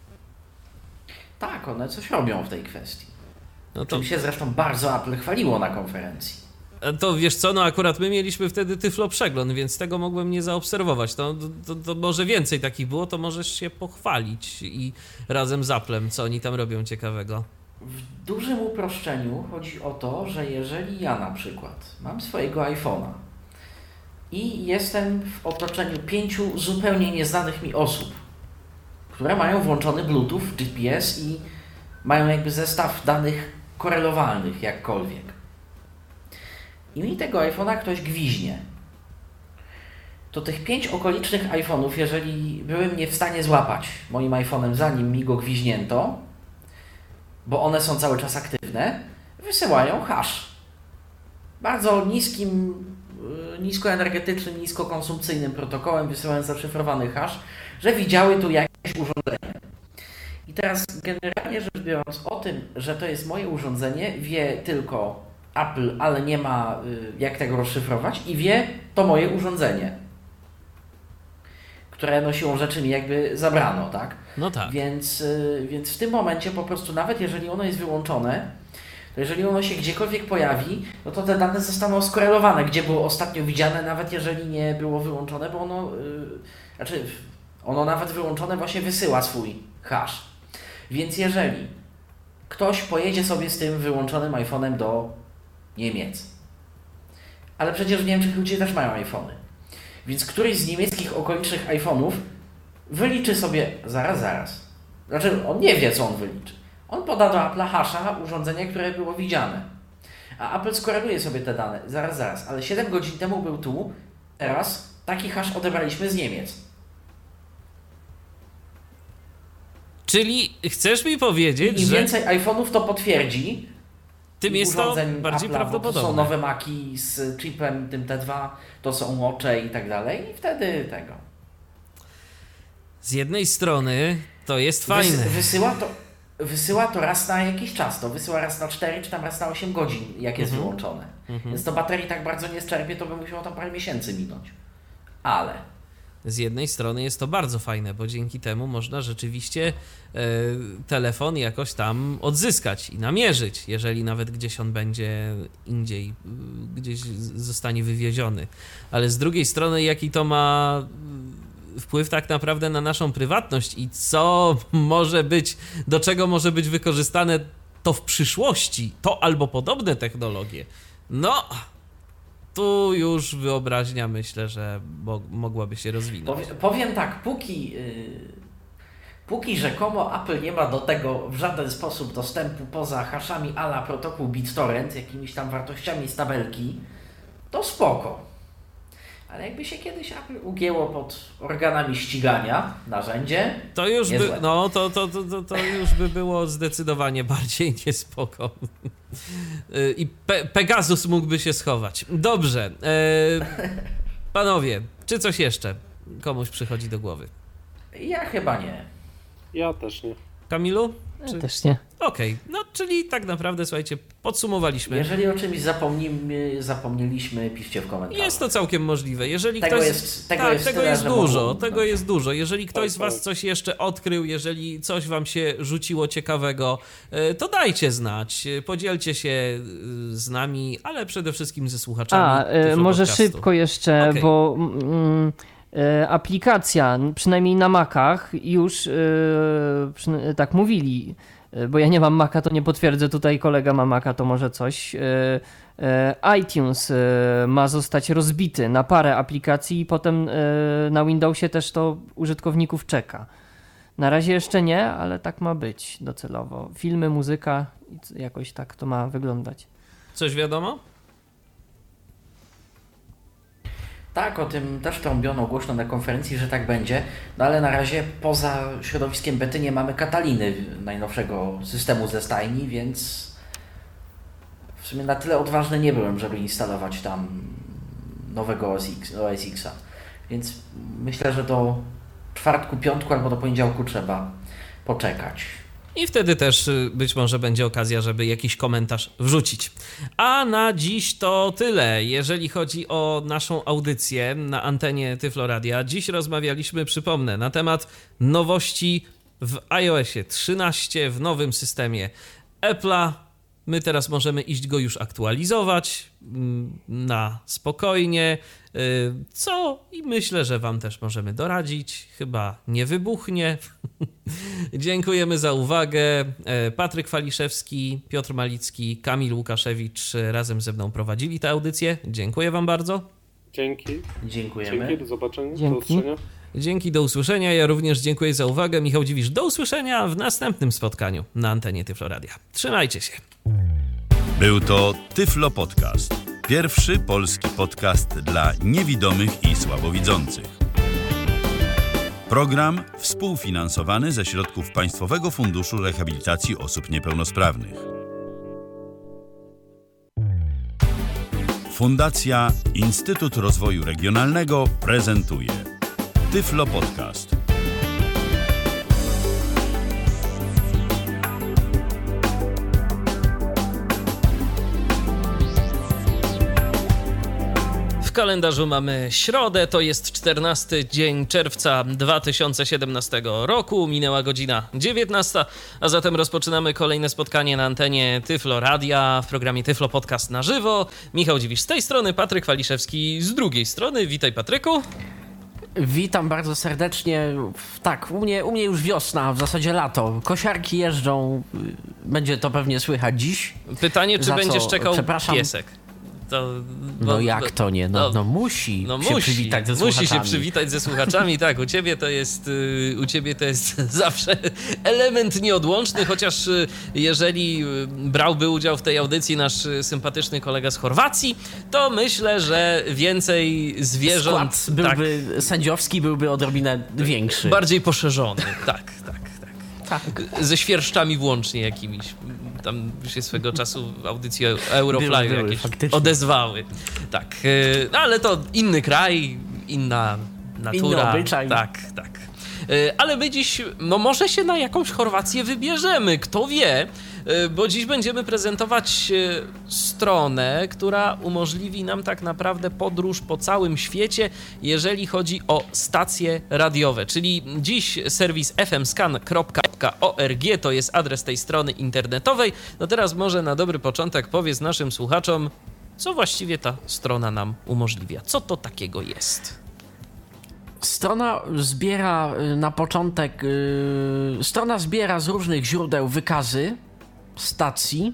Tak, one coś robią w tej kwestii. Czym się zresztą bardzo Apple chwaliło na konferencji. To wiesz co, akurat my mieliśmy wtedy Tyflo przegląd, więc tego mogłem nie zaobserwować. To może więcej takich było, to możesz się pochwalić i razem z Applem, co oni tam robią ciekawego. W dużym uproszczeniu chodzi o to, że jeżeli ja na przykład mam swojego iPhone'a i jestem w otoczeniu 5 zupełnie nieznanych mi osób, które mają włączony Bluetooth, GPS i mają jakby zestaw danych korelowalnych jakkolwiek. I mi tego iPhone'a ktoś gwiźnie. To tych 5 okolicznych iPhone'ów, jeżeli były mnie w stanie złapać moim iPhone'em, zanim mi go gwiźnięto, bo one są cały czas aktywne, wysyłają hash. Bardzo niskoenergetycznym, niskokonsumpcyjnym protokołem wysyłając zaszyfrowany hash, że widziały tu jakieś urządzenie. I teraz generalnie rzecz biorąc o tym, że to jest moje urządzenie, wie tylko Apple, ale nie ma jak tego rozszyfrować i wie to moje urządzenie, które siłą rzeczy mi jakby zabrano, tak? No tak. Więc w tym momencie po prostu nawet jeżeli ono jest wyłączone, to jeżeli ono się gdziekolwiek pojawi, no to te dane zostaną skorelowane, gdzie było ostatnio widziane, nawet jeżeli nie było wyłączone, bo ono nawet wyłączone właśnie wysyła swój hash. Więc jeżeli ktoś pojedzie sobie z tym wyłączonym iPhone'em do Niemiec, ale przecież w Niemczech ludzie też mają iPhony, więc któryś z niemieckich okolicznych iPhone'ów wyliczy sobie zaraz. Znaczy on nie wie, co on wyliczy. On poda do Apple'a hasza urządzenia, które było widziane. A Apple skoreluje sobie te dane. Zaraz. Ale 7 godzin temu był tu, teraz taki hasz odebraliśmy z Niemiec. Czyli chcesz mi powiedzieć, że... Im więcej iPhone'ów to potwierdzi, tym jest to bardziej Apple'a, prawdopodobne. To są nowe Maci z chipem tym T2, to są Watche i tak dalej. I wtedy tego. Z jednej strony to jest fajne. Wysyła to raz na jakiś czas. To wysyła raz na 4 czy tam raz na 8 godzin, jak jest wyłączone. Więc to baterii tak bardzo nie zczerpie, to by musiało tam parę miesięcy minąć. Ale... Z jednej strony jest to bardzo fajne, bo dzięki temu można rzeczywiście telefon jakoś tam odzyskać i namierzyć, jeżeli nawet gdzieś on będzie indziej, gdzieś zostanie wywieziony. Ale z drugiej strony, jaki to ma wpływ tak naprawdę na naszą prywatność i co może być, do czego może być wykorzystane to w przyszłości, to albo podobne technologie, no... Tu już wyobraźnia, myślę, że mogłaby się rozwinąć. Powiem tak, póki rzekomo Apple nie ma do tego w żaden sposób dostępu poza haszami a la protokół BitTorrent, jakimiś tam wartościami z tabelki, to spoko. Ale jakby się kiedyś Apple ugięło pod organami ścigania narzędzie, to już by, no to już by było zdecydowanie bardziej niespoko. I Pegasus mógłby się schować. Dobrze. Panowie, czy coś jeszcze komuś przychodzi do głowy? Ja chyba nie. Ja też nie. Kamilu? Ja też nie. Okej, no czyli tak naprawdę, słuchajcie, podsumowaliśmy. Jeżeli o czymś zapomnieliśmy, piszcie w komentarzach. Jest to całkiem możliwe. Jeżeli tego ktoś... jest dużo. Jeżeli ktoś z was coś jeszcze odkrył, jeżeli coś wam się rzuciło ciekawego, to dajcie znać. Podzielcie się z nami, ale przede wszystkim ze słuchaczami. Może szybko jeszcze, bo... aplikacja, przynajmniej na Macach już tak mówili, bo ja nie mam Maca, to nie potwierdzę, tutaj kolega ma Maca, to może coś. iTunes ma zostać rozbity na parę aplikacji i potem na Windowsie też to użytkowników czeka. Na razie jeszcze nie, ale tak ma być docelowo. Filmy, muzyka, jakoś tak to ma wyglądać. Coś wiadomo? Tak, o tym też trąbiono głośno na konferencji, że tak będzie, no ale na razie poza środowiskiem bety nie mamy Kataliny, najnowszego systemu ze stajni, więc w sumie na tyle odważny nie byłem, żeby instalować tam nowego OS X-a. Więc myślę, że do czwartku, piątku albo do poniedziałku trzeba poczekać. I wtedy też być może będzie okazja, żeby jakiś komentarz wrzucić. A na dziś to tyle, jeżeli chodzi o naszą audycję na antenie Tyflo Radia. Dziś rozmawialiśmy, przypomnę, na temat nowości w iOSie 13 w nowym systemie Apple'a. My teraz możemy iść go już aktualizować na spokojnie, co i myślę, że wam też możemy doradzić. Chyba nie wybuchnie. Dziękujemy za uwagę. Patryk Waliszewski, Piotr Malicki, Kamil Łukaszewicz razem ze mną prowadzili tę audycję. Dziękuję wam bardzo. Dzięki. Dziękujemy. Dzięki, do zobaczenia. Dzięki. Do usłyszenia. Dzięki, do usłyszenia. Ja również dziękuję za uwagę. Michał Dziwisz, do usłyszenia w następnym spotkaniu na antenie Tyflo Radia. Trzymajcie się. Był to Tyflo Podcast. Pierwszy polski podcast dla niewidomych i słabowidzących. Program współfinansowany ze środków Państwowego Funduszu Rehabilitacji Osób Niepełnosprawnych. Fundacja Instytut Rozwoju Regionalnego prezentuje Tyflo Podcast. W kalendarzu mamy środę, to jest 14 dzień czerwca 2017 roku, minęła godzina 19, a zatem rozpoczynamy kolejne spotkanie na antenie Tyflo Radia w programie Tyflo Podcast na żywo. Michał Dziwisz z tej strony, Patryk Waliszewski z drugiej strony. Witaj, Patryku. Witam bardzo serdecznie. Tak, u mnie już wiosna, w zasadzie lato. Kosiarki jeżdżą, będzie to pewnie słychać dziś. Pytanie, czy będziesz czekał piesek? Jak to nie? No musi się przywitać ze słuchaczami. Musi się przywitać ze słuchaczami, tak. U ciebie to jest zawsze element nieodłączny, chociaż jeżeli brałby udział w tej audycji nasz sympatyczny kolega z Chorwacji, to myślę, że więcej zwierząt... Skład byłby sędziowski byłby odrobinę większy. Bardziej poszerzony, tak. Ze świerszczami włącznie jakimiś. Tam się swego czasu audycje Euroflyu jakieś faktycznie odezwały. Tak, ale to inny kraj, inna natura. Inny obyczaj. Tak. Ale my dziś, może się na jakąś Chorwację wybierzemy, kto wie, bo dziś będziemy prezentować stronę, która umożliwi nam tak naprawdę podróż po całym świecie, jeżeli chodzi o stacje radiowe, czyli dziś serwis fmscan.org to jest adres tej strony internetowej. No teraz może na dobry początek powiedz naszym słuchaczom, co właściwie ta strona nam umożliwia, co to takiego jest. Strona zbiera na początek, strona zbiera z różnych źródeł wykazy stacji.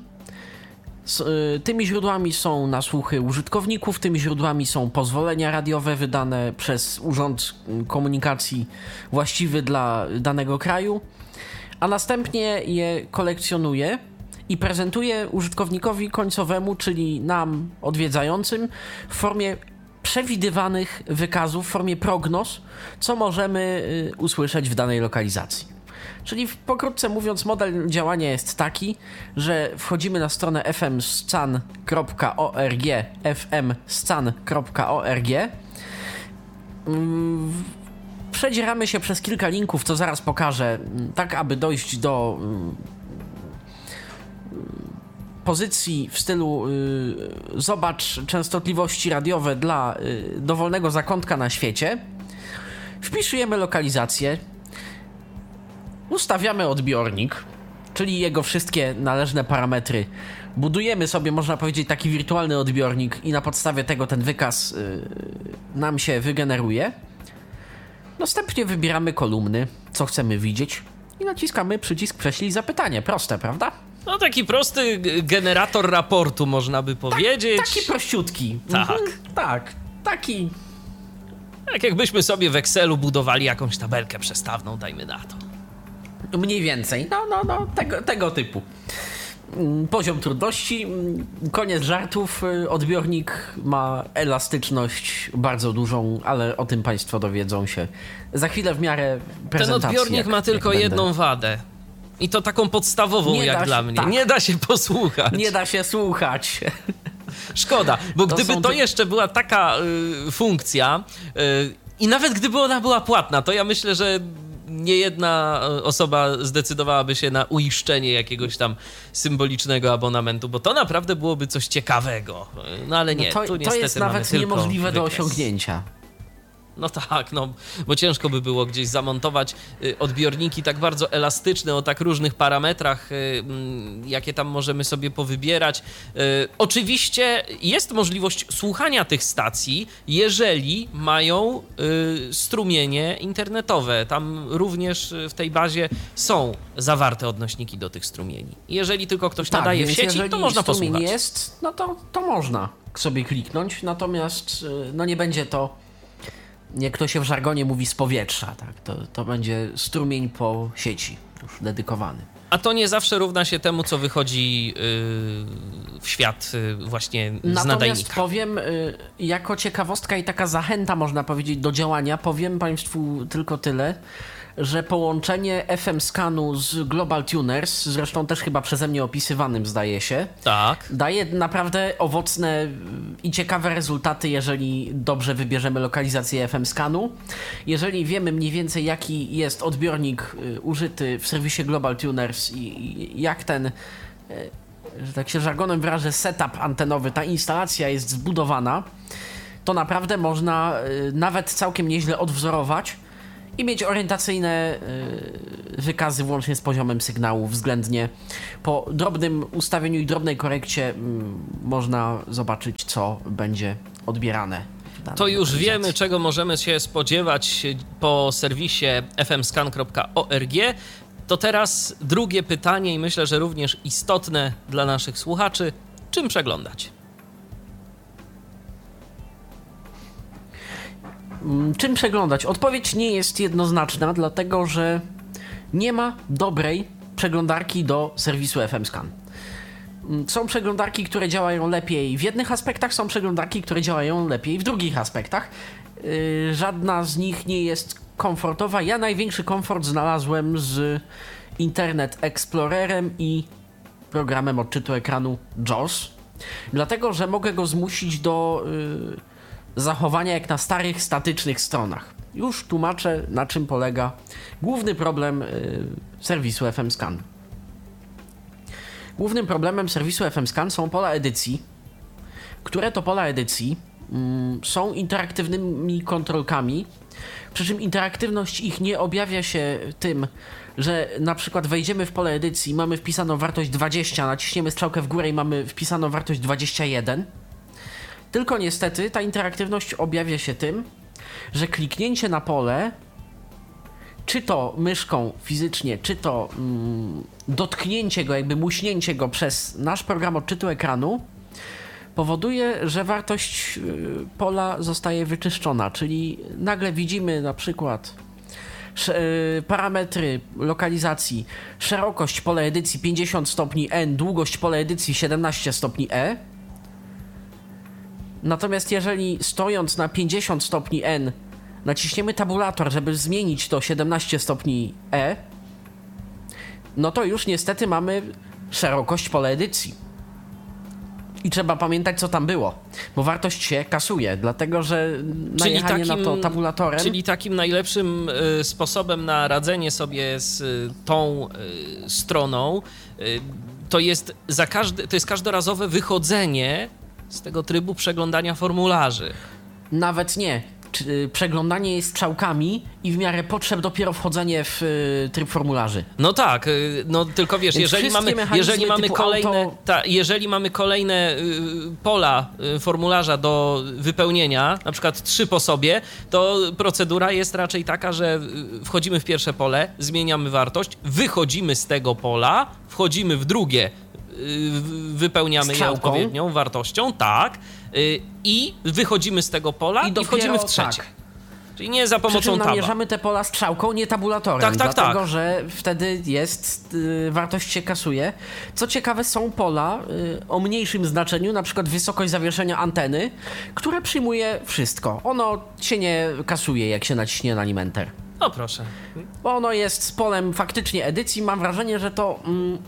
Tymi źródłami są nasłuchy użytkowników, tymi źródłami są pozwolenia radiowe wydane przez Urząd Komunikacji właściwy dla danego kraju, a następnie je kolekcjonuje i prezentuje użytkownikowi końcowemu, czyli nam odwiedzającym, w formie przewidywanych wykazów, w formie prognoz, co możemy usłyszeć w danej lokalizacji. Czyli pokrótce mówiąc, model działania jest taki, że wchodzimy na stronę fmscan.org, przedzieramy się przez kilka linków, co zaraz pokażę, tak aby dojść do pozycji w stylu zobacz częstotliwości radiowe dla dowolnego zakątka na świecie, wpisujemy lokalizację, ustawiamy odbiornik, czyli jego wszystkie należne parametry, budujemy sobie, można powiedzieć, taki wirtualny odbiornik i na podstawie tego ten wykaz nam się wygeneruje. Następnie wybieramy kolumny, co chcemy widzieć i naciskamy przycisk prześlij zapytanie. Proste, prawda? No taki prosty generator raportu, można by powiedzieć. Taki prościutki. Tak, taki. Tak jakbyśmy sobie w Excelu budowali jakąś tabelkę przestawną, dajmy na to. Mniej więcej, tego typu. Poziom trudności, koniec żartów, odbiornik ma elastyczność bardzo dużą, ale o tym Państwo dowiedzą się za chwilę w miarę prezentacji. Ten odbiornik ma tylko jedną wadę. I to taką podstawową dla mnie. Tak. Nie da się posłuchać. Nie da się słuchać. Szkoda, bo gdyby to jeszcze była taka funkcja i nawet gdyby ona była płatna, to ja myślę, że nie jedna osoba zdecydowałaby się na uiszczenie jakiegoś tam symbolicznego abonamentu, bo to naprawdę byłoby coś ciekawego. No ale nie, tu niestety to jest nawet niemożliwe do osiągnięcia. No tak, bo ciężko by było gdzieś zamontować odbiorniki tak bardzo elastyczne o tak różnych parametrach, jakie tam możemy sobie powybierać. Oczywiście jest możliwość słuchania tych stacji, jeżeli mają strumienie internetowe. Tam również w tej bazie są zawarte odnośniki do tych strumieni. Jeżeli tylko ktoś nadaje w sieci, to można posłuchać. Jeżeli jest, no to można sobie kliknąć, natomiast nie będzie to, jak to się w żargonie mówi, z powietrza, tak? To będzie strumień po sieci, już dedykowany. A to nie zawsze równa się temu, co wychodzi w świat właśnie z nadajnika. Natomiast powiem, jako ciekawostka i taka zachęta, można powiedzieć, do działania, powiem Państwu tylko tyle, że połączenie FM Scanu z Global Tuners, zresztą też chyba przeze mnie opisywanym, zdaje się, tak, daje naprawdę owocne i ciekawe rezultaty, jeżeli dobrze wybierzemy lokalizację FM Scanu. Jeżeli wiemy mniej więcej, jaki jest odbiornik użyty w serwisie Global Tuners i jak ten, że tak się żargonem wyrażę, setup antenowy, ta instalacja jest zbudowana, to naprawdę można nawet całkiem nieźle odwzorować i mieć orientacyjne wykazy włącznie z poziomem sygnału względnie. Po drobnym ustawieniu i drobnej korekcie można zobaczyć, co będzie odbierane. To już wiemy, czego możemy się spodziewać po serwisie fmscan.org. To teraz drugie pytanie i myślę, że również istotne dla naszych słuchaczy. Czym przeglądać? Czym przeglądać? Odpowiedź nie jest jednoznaczna, dlatego że nie ma dobrej przeglądarki do serwisu FMScan. Są przeglądarki, które działają lepiej w jednych aspektach, są przeglądarki, które działają lepiej w drugich aspektach. Żadna z nich nie jest komfortowa. Ja największy komfort znalazłem z Internet Explorerem i programem odczytu ekranu JAWS, dlatego że mogę go zmusić do zachowania jak na starych, statycznych stronach. Już tłumaczę, na czym polega główny problem serwisu FMScan. Głównym problemem serwisu FMScan są pola edycji, które to pola edycji są interaktywnymi kontrolkami, przy czym interaktywność ich nie objawia się tym, że na przykład wejdziemy w pole edycji, mamy wpisaną wartość 20, naciśniemy strzałkę w górę i mamy wpisaną wartość 21, tylko niestety ta interaktywność objawia się tym, że kliknięcie na pole, czy to myszką fizycznie, czy to dotknięcie go, jakby muśnięcie go przez nasz program odczytu ekranu powoduje, że wartość pola zostaje wyczyszczona, czyli nagle widzimy na przykład parametry lokalizacji, szerokość pola edycji 50 stopni N, długość pola edycji 17 stopni E. Natomiast jeżeli stojąc na 50 stopni N naciśniemy tabulator, żeby zmienić to 17 stopni E, no to już niestety mamy szerokość pola edycji. I trzeba pamiętać, co tam było, bo wartość się kasuje, dlatego że najechanie na to tabulatorem... Czyli takim najlepszym sposobem na radzenie sobie z tą stroną to jest każdorazowe wychodzenie z tego trybu przeglądania formularzy. Nawet nie. Przeglądanie jest strzałkami i w miarę potrzeb dopiero wchodzenie w tryb formularzy. No tak, no tylko wiesz, jeżeli mamy kolejne pola formularza do wypełnienia, na przykład 3 po sobie, to procedura jest raczej taka, że wchodzimy w pierwsze pole, zmieniamy wartość, wychodzimy z tego pola, wchodzimy w drugie, wypełniamy je odpowiednią wartością, tak, i wychodzimy z tego pola i wchodzimy w trzecie. Tak. Czyli nie za pomocą taba. Namierzamy te pola strzałką, nie tabulatorem, dlatego że wtedy wartość się kasuje. Co ciekawe, są pola o mniejszym znaczeniu, na przykład wysokość zawieszenia anteny, które przyjmuje wszystko. Ono się nie kasuje, jak się naciśnie na nim Enter. No proszę. Bo ono jest polem faktycznie edycji. Mam wrażenie, że to...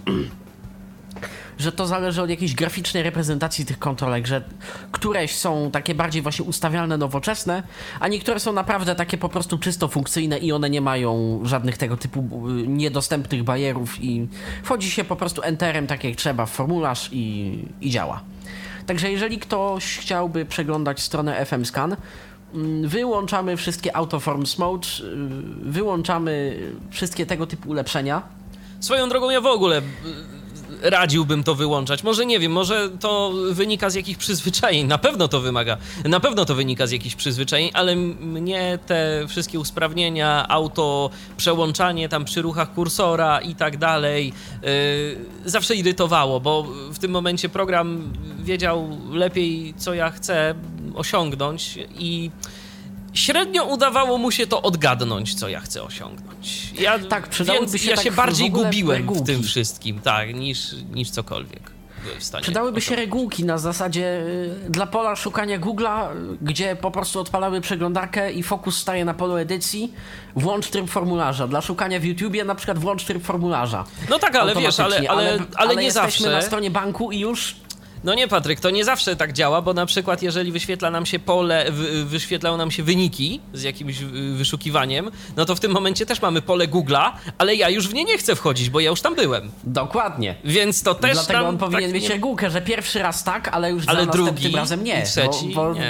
że to zależy od jakiejś graficznej reprezentacji tych kontrolek, że któreś są takie bardziej właśnie ustawialne, nowoczesne, a niektóre są naprawdę takie po prostu czysto funkcyjne i one nie mają żadnych tego typu niedostępnych bajerów i wchodzi się po prostu enterem tak jak trzeba w formularz i działa. Także jeżeli ktoś chciałby przeglądać stronę FMScan, wyłączamy wszystkie Autoforms Mode, wyłączamy wszystkie tego typu ulepszenia. Swoją drogą ja w ogóle radziłbym to wyłączać. Może nie wiem, może to wynika z jakichś przyzwyczajeń. Na pewno to wynika z jakichś przyzwyczajeń, ale mnie te wszystkie usprawnienia, auto przełączanie tam przy ruchach kursora i tak dalej zawsze irytowało, bo w tym momencie program wiedział lepiej, co ja chcę osiągnąć i średnio udawało mu się to odgadnąć, co ja chcę osiągnąć. Ja się bardziej gubiłem w tym wszystkim, tak, niż cokolwiek. Przydałyby się regułki na zasadzie dla pola szukania Google'a, gdzie po prostu odpalamy przeglądarkę i fokus staje na polu edycji, włącz tryb formularza. Dla szukania w YouTubie na przykład włącz tryb formularza. No tak, ale wiesz, ale nie zawsze. Jesteśmy na stronie banku i już... No nie, Patryk, to nie zawsze tak działa, bo na przykład jeżeli wyświetlają nam się wyniki z jakimś wyszukiwaniem, no to w tym momencie też mamy pole Google'a, ale ja już w nie nie chcę wchodzić, bo ja już tam byłem. Dokładnie. Więc to też dlatego on powinien mieć regułkę, że pierwszy raz tak, ale już za następnym razem nie. I trzeci nie.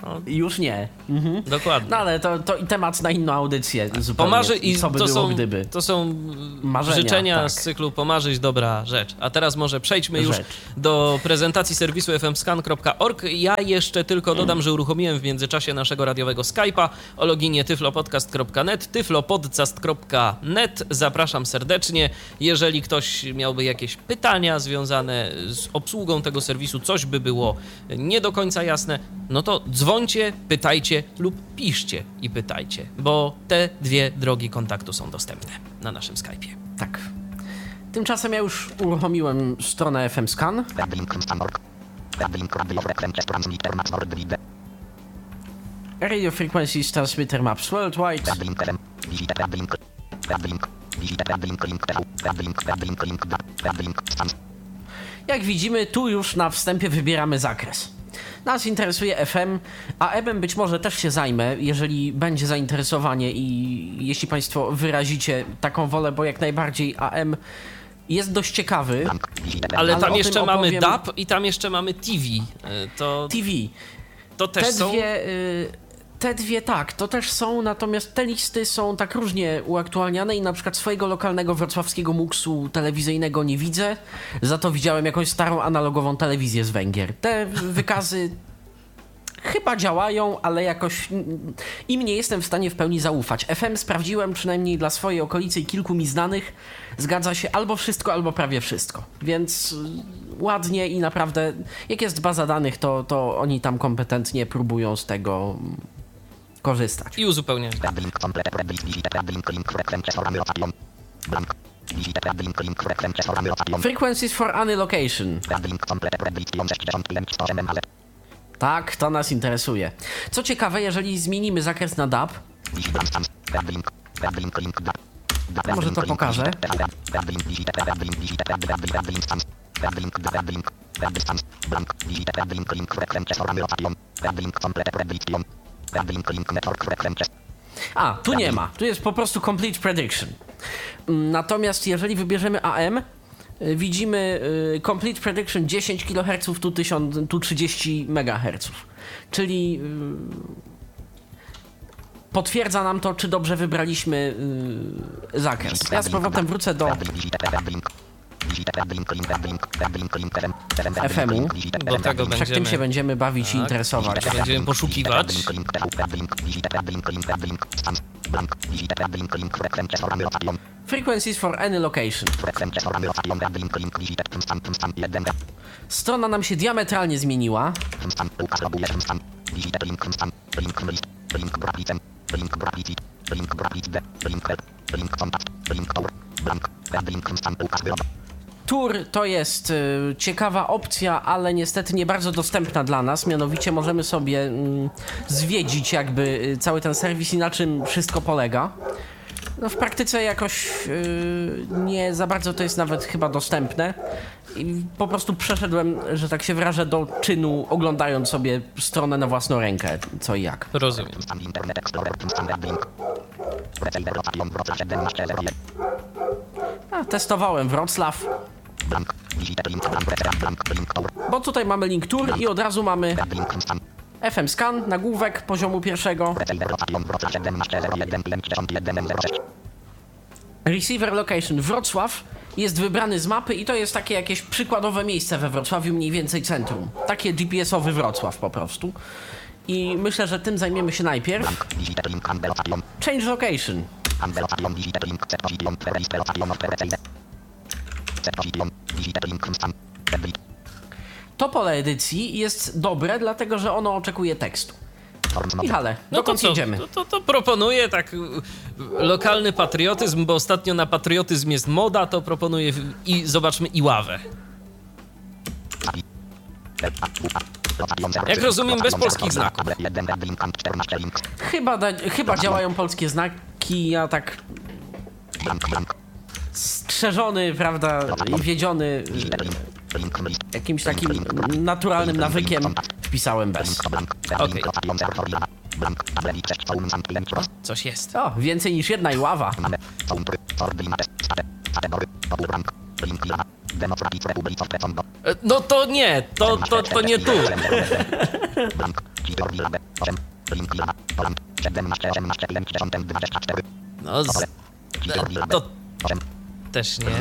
Już nie. Dokładnie. No ale to i temat na inną audycję zupełnie. Pomarzy i co by to było, są, gdyby. to są Marzenia, życzenia tak. z cyklu Pomarzyć dobra rzecz. A teraz może przejdźmy już do prezentacji serwisu fmscan.org. Ja jeszcze tylko dodam, że uruchomiłem w międzyczasie naszego radiowego Skype'a o loginie tyflopodcast.net, tyflopodcast.net. Zapraszam serdecznie. Jeżeli ktoś miałby jakieś pytania związane z obsługą tego serwisu, coś by było nie do końca jasne, no to dzwońcie, pytajcie lub piszcie i pytajcie, bo te dwie drogi kontaktu są dostępne na naszym Skype'ie. Tak. Tymczasem ja już uruchomiłem stronę FMScan. Radio Frequencies Transmitter Maps Worldwide. Jak widzimy, tu już na wstępie wybieramy zakres. Nas interesuje FM, a AM być może też się zajmę, jeżeli będzie zainteresowanie i jeśli Państwo wyrazicie taką wolę, bo jak najbardziej AM jest dość ciekawy. Ale tam jeszcze mamy DAB i tam jeszcze mamy TV. TV. To też są... Te dwie tak, to też są, natomiast te listy są tak różnie uaktualniane i na przykład swojego lokalnego wrocławskiego muksu telewizyjnego nie widzę, za to widziałem jakąś starą analogową telewizję z Węgier. Te wykazy chyba działają, ale jakoś im nie jestem w stanie w pełni zaufać. FM sprawdziłem przynajmniej dla swojej okolicy i kilku mi znanych, zgadza się albo wszystko, albo prawie wszystko, więc ładnie i naprawdę jak jest baza danych, to oni tam kompetentnie próbują z tego korzystać. I uzupełniać. Frequencies for any location. Tak, to nas interesuje. Co ciekawe, jeżeli zmienimy zakres na DAB, może to pokażę. A, tu nie ma. Tu jest po prostu Complete Prediction. Natomiast jeżeli wybierzemy AM, widzimy Complete Prediction 10 kHz, tu 30 MHz. Czyli potwierdza nam to, czy dobrze wybraliśmy zakres. Ja z powrotem wrócę do FM-u. Do tego Wszak tym się będziemy bawić i interesować. Będziemy poszukiwać. Frequencies for any location. Strona nam się diametralnie zmieniła. Tour to jest ciekawa opcja, ale niestety nie bardzo dostępna dla nas. Mianowicie możemy sobie zwiedzić jakby cały ten serwis i na czym wszystko polega. No w praktyce jakoś nie za bardzo to jest nawet chyba dostępne. I po prostu przeszedłem, że tak się wyrażę, do czynu, oglądając sobie stronę na własną rękę, co i jak. Rozumiem. Testowałem Wrocław. Bo tutaj mamy link tour i od razu mamy FM Scan, nagłówek poziomu pierwszego. Receiver Location Wrocław jest wybrany z mapy i to jest takie jakieś przykładowe miejsce we Wrocławiu, mniej więcej centrum. Takie GPS-owy Wrocław po prostu. I myślę, że tym zajmiemy się najpierw. Change Location. To pole edycji jest dobre, dlatego że ono oczekuje tekstu. Michale, dokąd jedziemy? To proponuję tak lokalny patriotyzm, bo ostatnio na patriotyzm jest moda, to proponuję i zobaczmy Iławę. Jak rozumiem, bez polskich znaków. Chyba działają polskie znaki, ja tak strzeżony, prawda, i wiedziony jakimś takim naturalnym nawykiem wpisałem bez. Okay. Coś jest. O, więcej niż jedna Iława. No to nie, to nie tu. No, to też nie.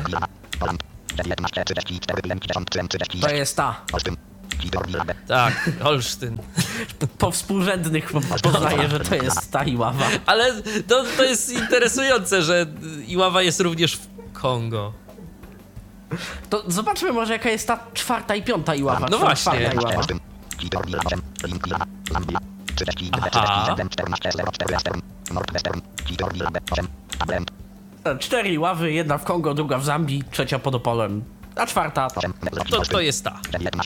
To jest ta. Tak, Olsztyn. Po współrzędnych poznaję, że to jest ta Iława. Ale to jest interesujące, że Iława jest również w Kongo. To zobaczmy może jaka jest ta 4. i 5. Iława. No właśnie. Aha. 4 Iławy, jedna w Kongo, druga w Zambii, trzecia pod Opolem, a 4. To jest ta.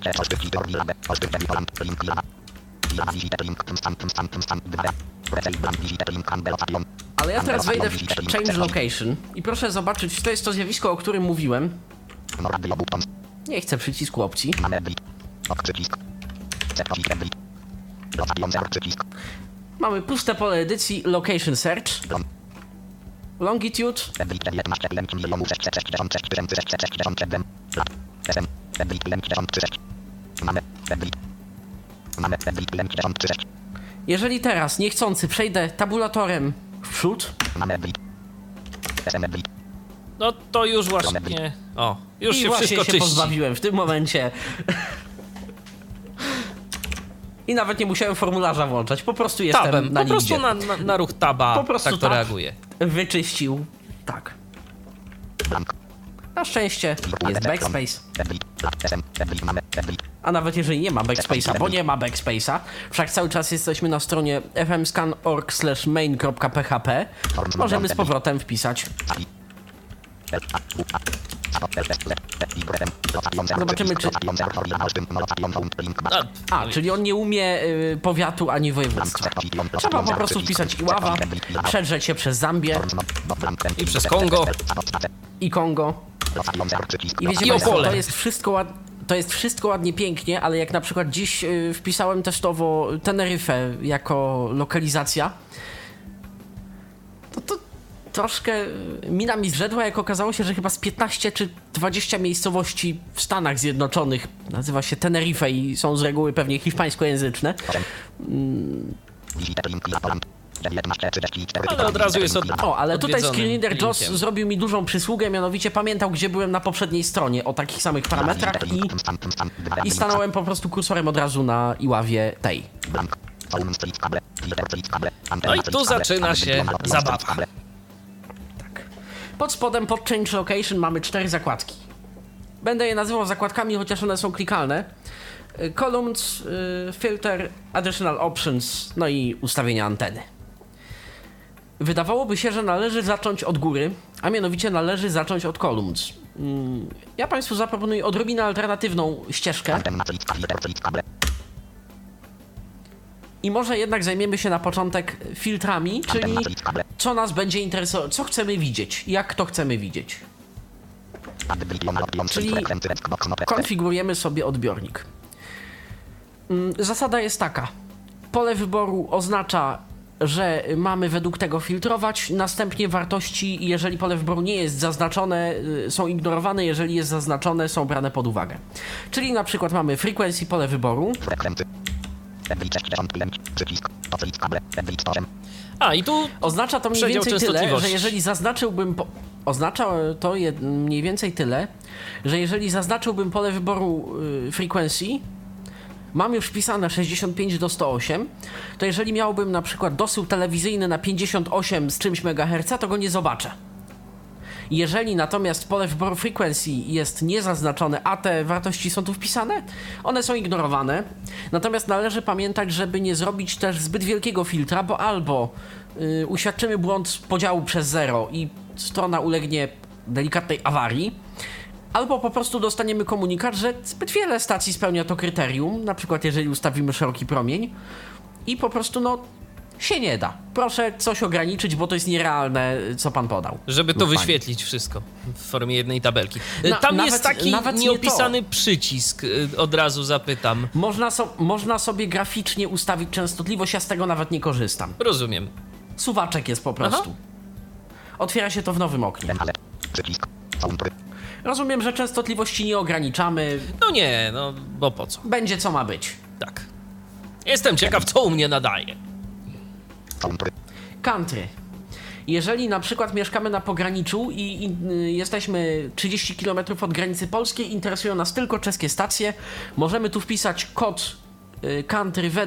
Ale ja teraz wejdę w Change Location i proszę zobaczyć, to jest to zjawisko, o którym mówiłem. Nie chcę przycisku opcji. Mamy puste pole edycji Location Search. Longitude. Jeżeli teraz niechcący przejdę tabulatorem w przód, No to już właśnie... O, już i się właśnie wszystko się czyści. pozbawiłem w tym momencie. I nawet nie musiałem formularza włączać, po prostu jestem Tabem, na po prostu lidzie. na ruch taba Po prostu tak to tab reaguje. Wyczyścił. Tak. Na szczęście jest backspace. A nawet jeżeli nie ma backspace'a, bo nie ma backspace'a, wszak cały czas jesteśmy na stronie fmscan.org/main.php, możemy z powrotem wpisać. Zobaczymy, czy... czyli on nie umie powiatu ani województwa. Trzeba po prostu wpisać Iława, przedrzeć się przez Zambię I przez Kongo. i Kongo. I wiecie I Państwo, Opole. to jest wszystko ładnie, pięknie, ale jak na przykład dziś wpisałem testowo Teneryfę jako lokalizacja, to troszkę mina mi zrzedła, jak okazało się, że chyba z 15 czy 20 miejscowości w Stanach Zjednoczonych nazywa się Tenerife i są z reguły pewnie hiszpańskojęzyczne. Ale od razu jest Ale tutaj Screenreader JOS linkiem. zrobił mi dużą przysługę, mianowicie pamiętał, gdzie byłem na poprzedniej stronie o takich samych parametrach i stanąłem po prostu kursorem od razu na Iławie tej. No i tu zaczyna się zabawa. Pod spodem, pod Change Location mamy 4 zakładki. Będę je nazywał zakładkami, chociaż one są klikalne. Columns, Filter, Additional Options, no i ustawienia anteny. Wydawałoby się, że należy zacząć od góry, a mianowicie należy zacząć od Columns. Ja Państwu zaproponuję odrobinę alternatywną ścieżkę. I może jednak zajmiemy się na początek filtrami, czyli co nas będzie interesować, co chcemy widzieć, jak to chcemy widzieć. Czyli konfigurujemy sobie odbiornik. Zasada jest taka. Pole wyboru oznacza, że mamy według tego filtrować, następnie wartości, jeżeli pole wyboru nie jest zaznaczone, są ignorowane, jeżeli jest zaznaczone, są brane pod uwagę. Czyli na przykład mamy frequency, pole wyboru. I tu oznacza to mniej więcej tyle, że jeżeli zaznaczyłbym... Oznacza to mniej więcej tyle, że jeżeli zaznaczyłbym pole wyboru frequency, mam już wpisane 65 do 108, to jeżeli miałbym na przykład dosył telewizyjny na 58 z czymś MHz, to go nie zobaczę. Jeżeli natomiast pole wyboru frequency jest niezaznaczone, a te wartości są tu wpisane, one są ignorowane. Natomiast należy pamiętać, żeby nie zrobić też zbyt wielkiego filtra, bo albo uświadczymy błąd podziału przez 0 i strona ulegnie delikatnej awarii, albo po prostu dostaniemy komunikat, że zbyt wiele stacji spełnia to kryterium, na przykład jeżeli ustawimy szeroki promień i po prostu się nie da. Proszę coś ograniczyć, bo to jest nierealne, co pan podał. Żeby to wyświetlić wszystko w formie jednej tabelki. Tam jest taki nieopisany przycisk, od razu zapytam. Można sobie graficznie ustawić częstotliwość, ja z tego nawet nie korzystam. Rozumiem. Suwaczek jest po prostu. Aha. Otwiera się to w nowym oknie. Rozumiem, że częstotliwości nie ograniczamy. No nie, bo po co? Będzie co ma być. Tak. Jestem ciekaw, co u mnie nadaje. Country. Jeżeli na przykład mieszkamy na pograniczu i jesteśmy 30 km od granicy polskiej, interesują nas tylko czeskie stacje, możemy tu wpisać kod country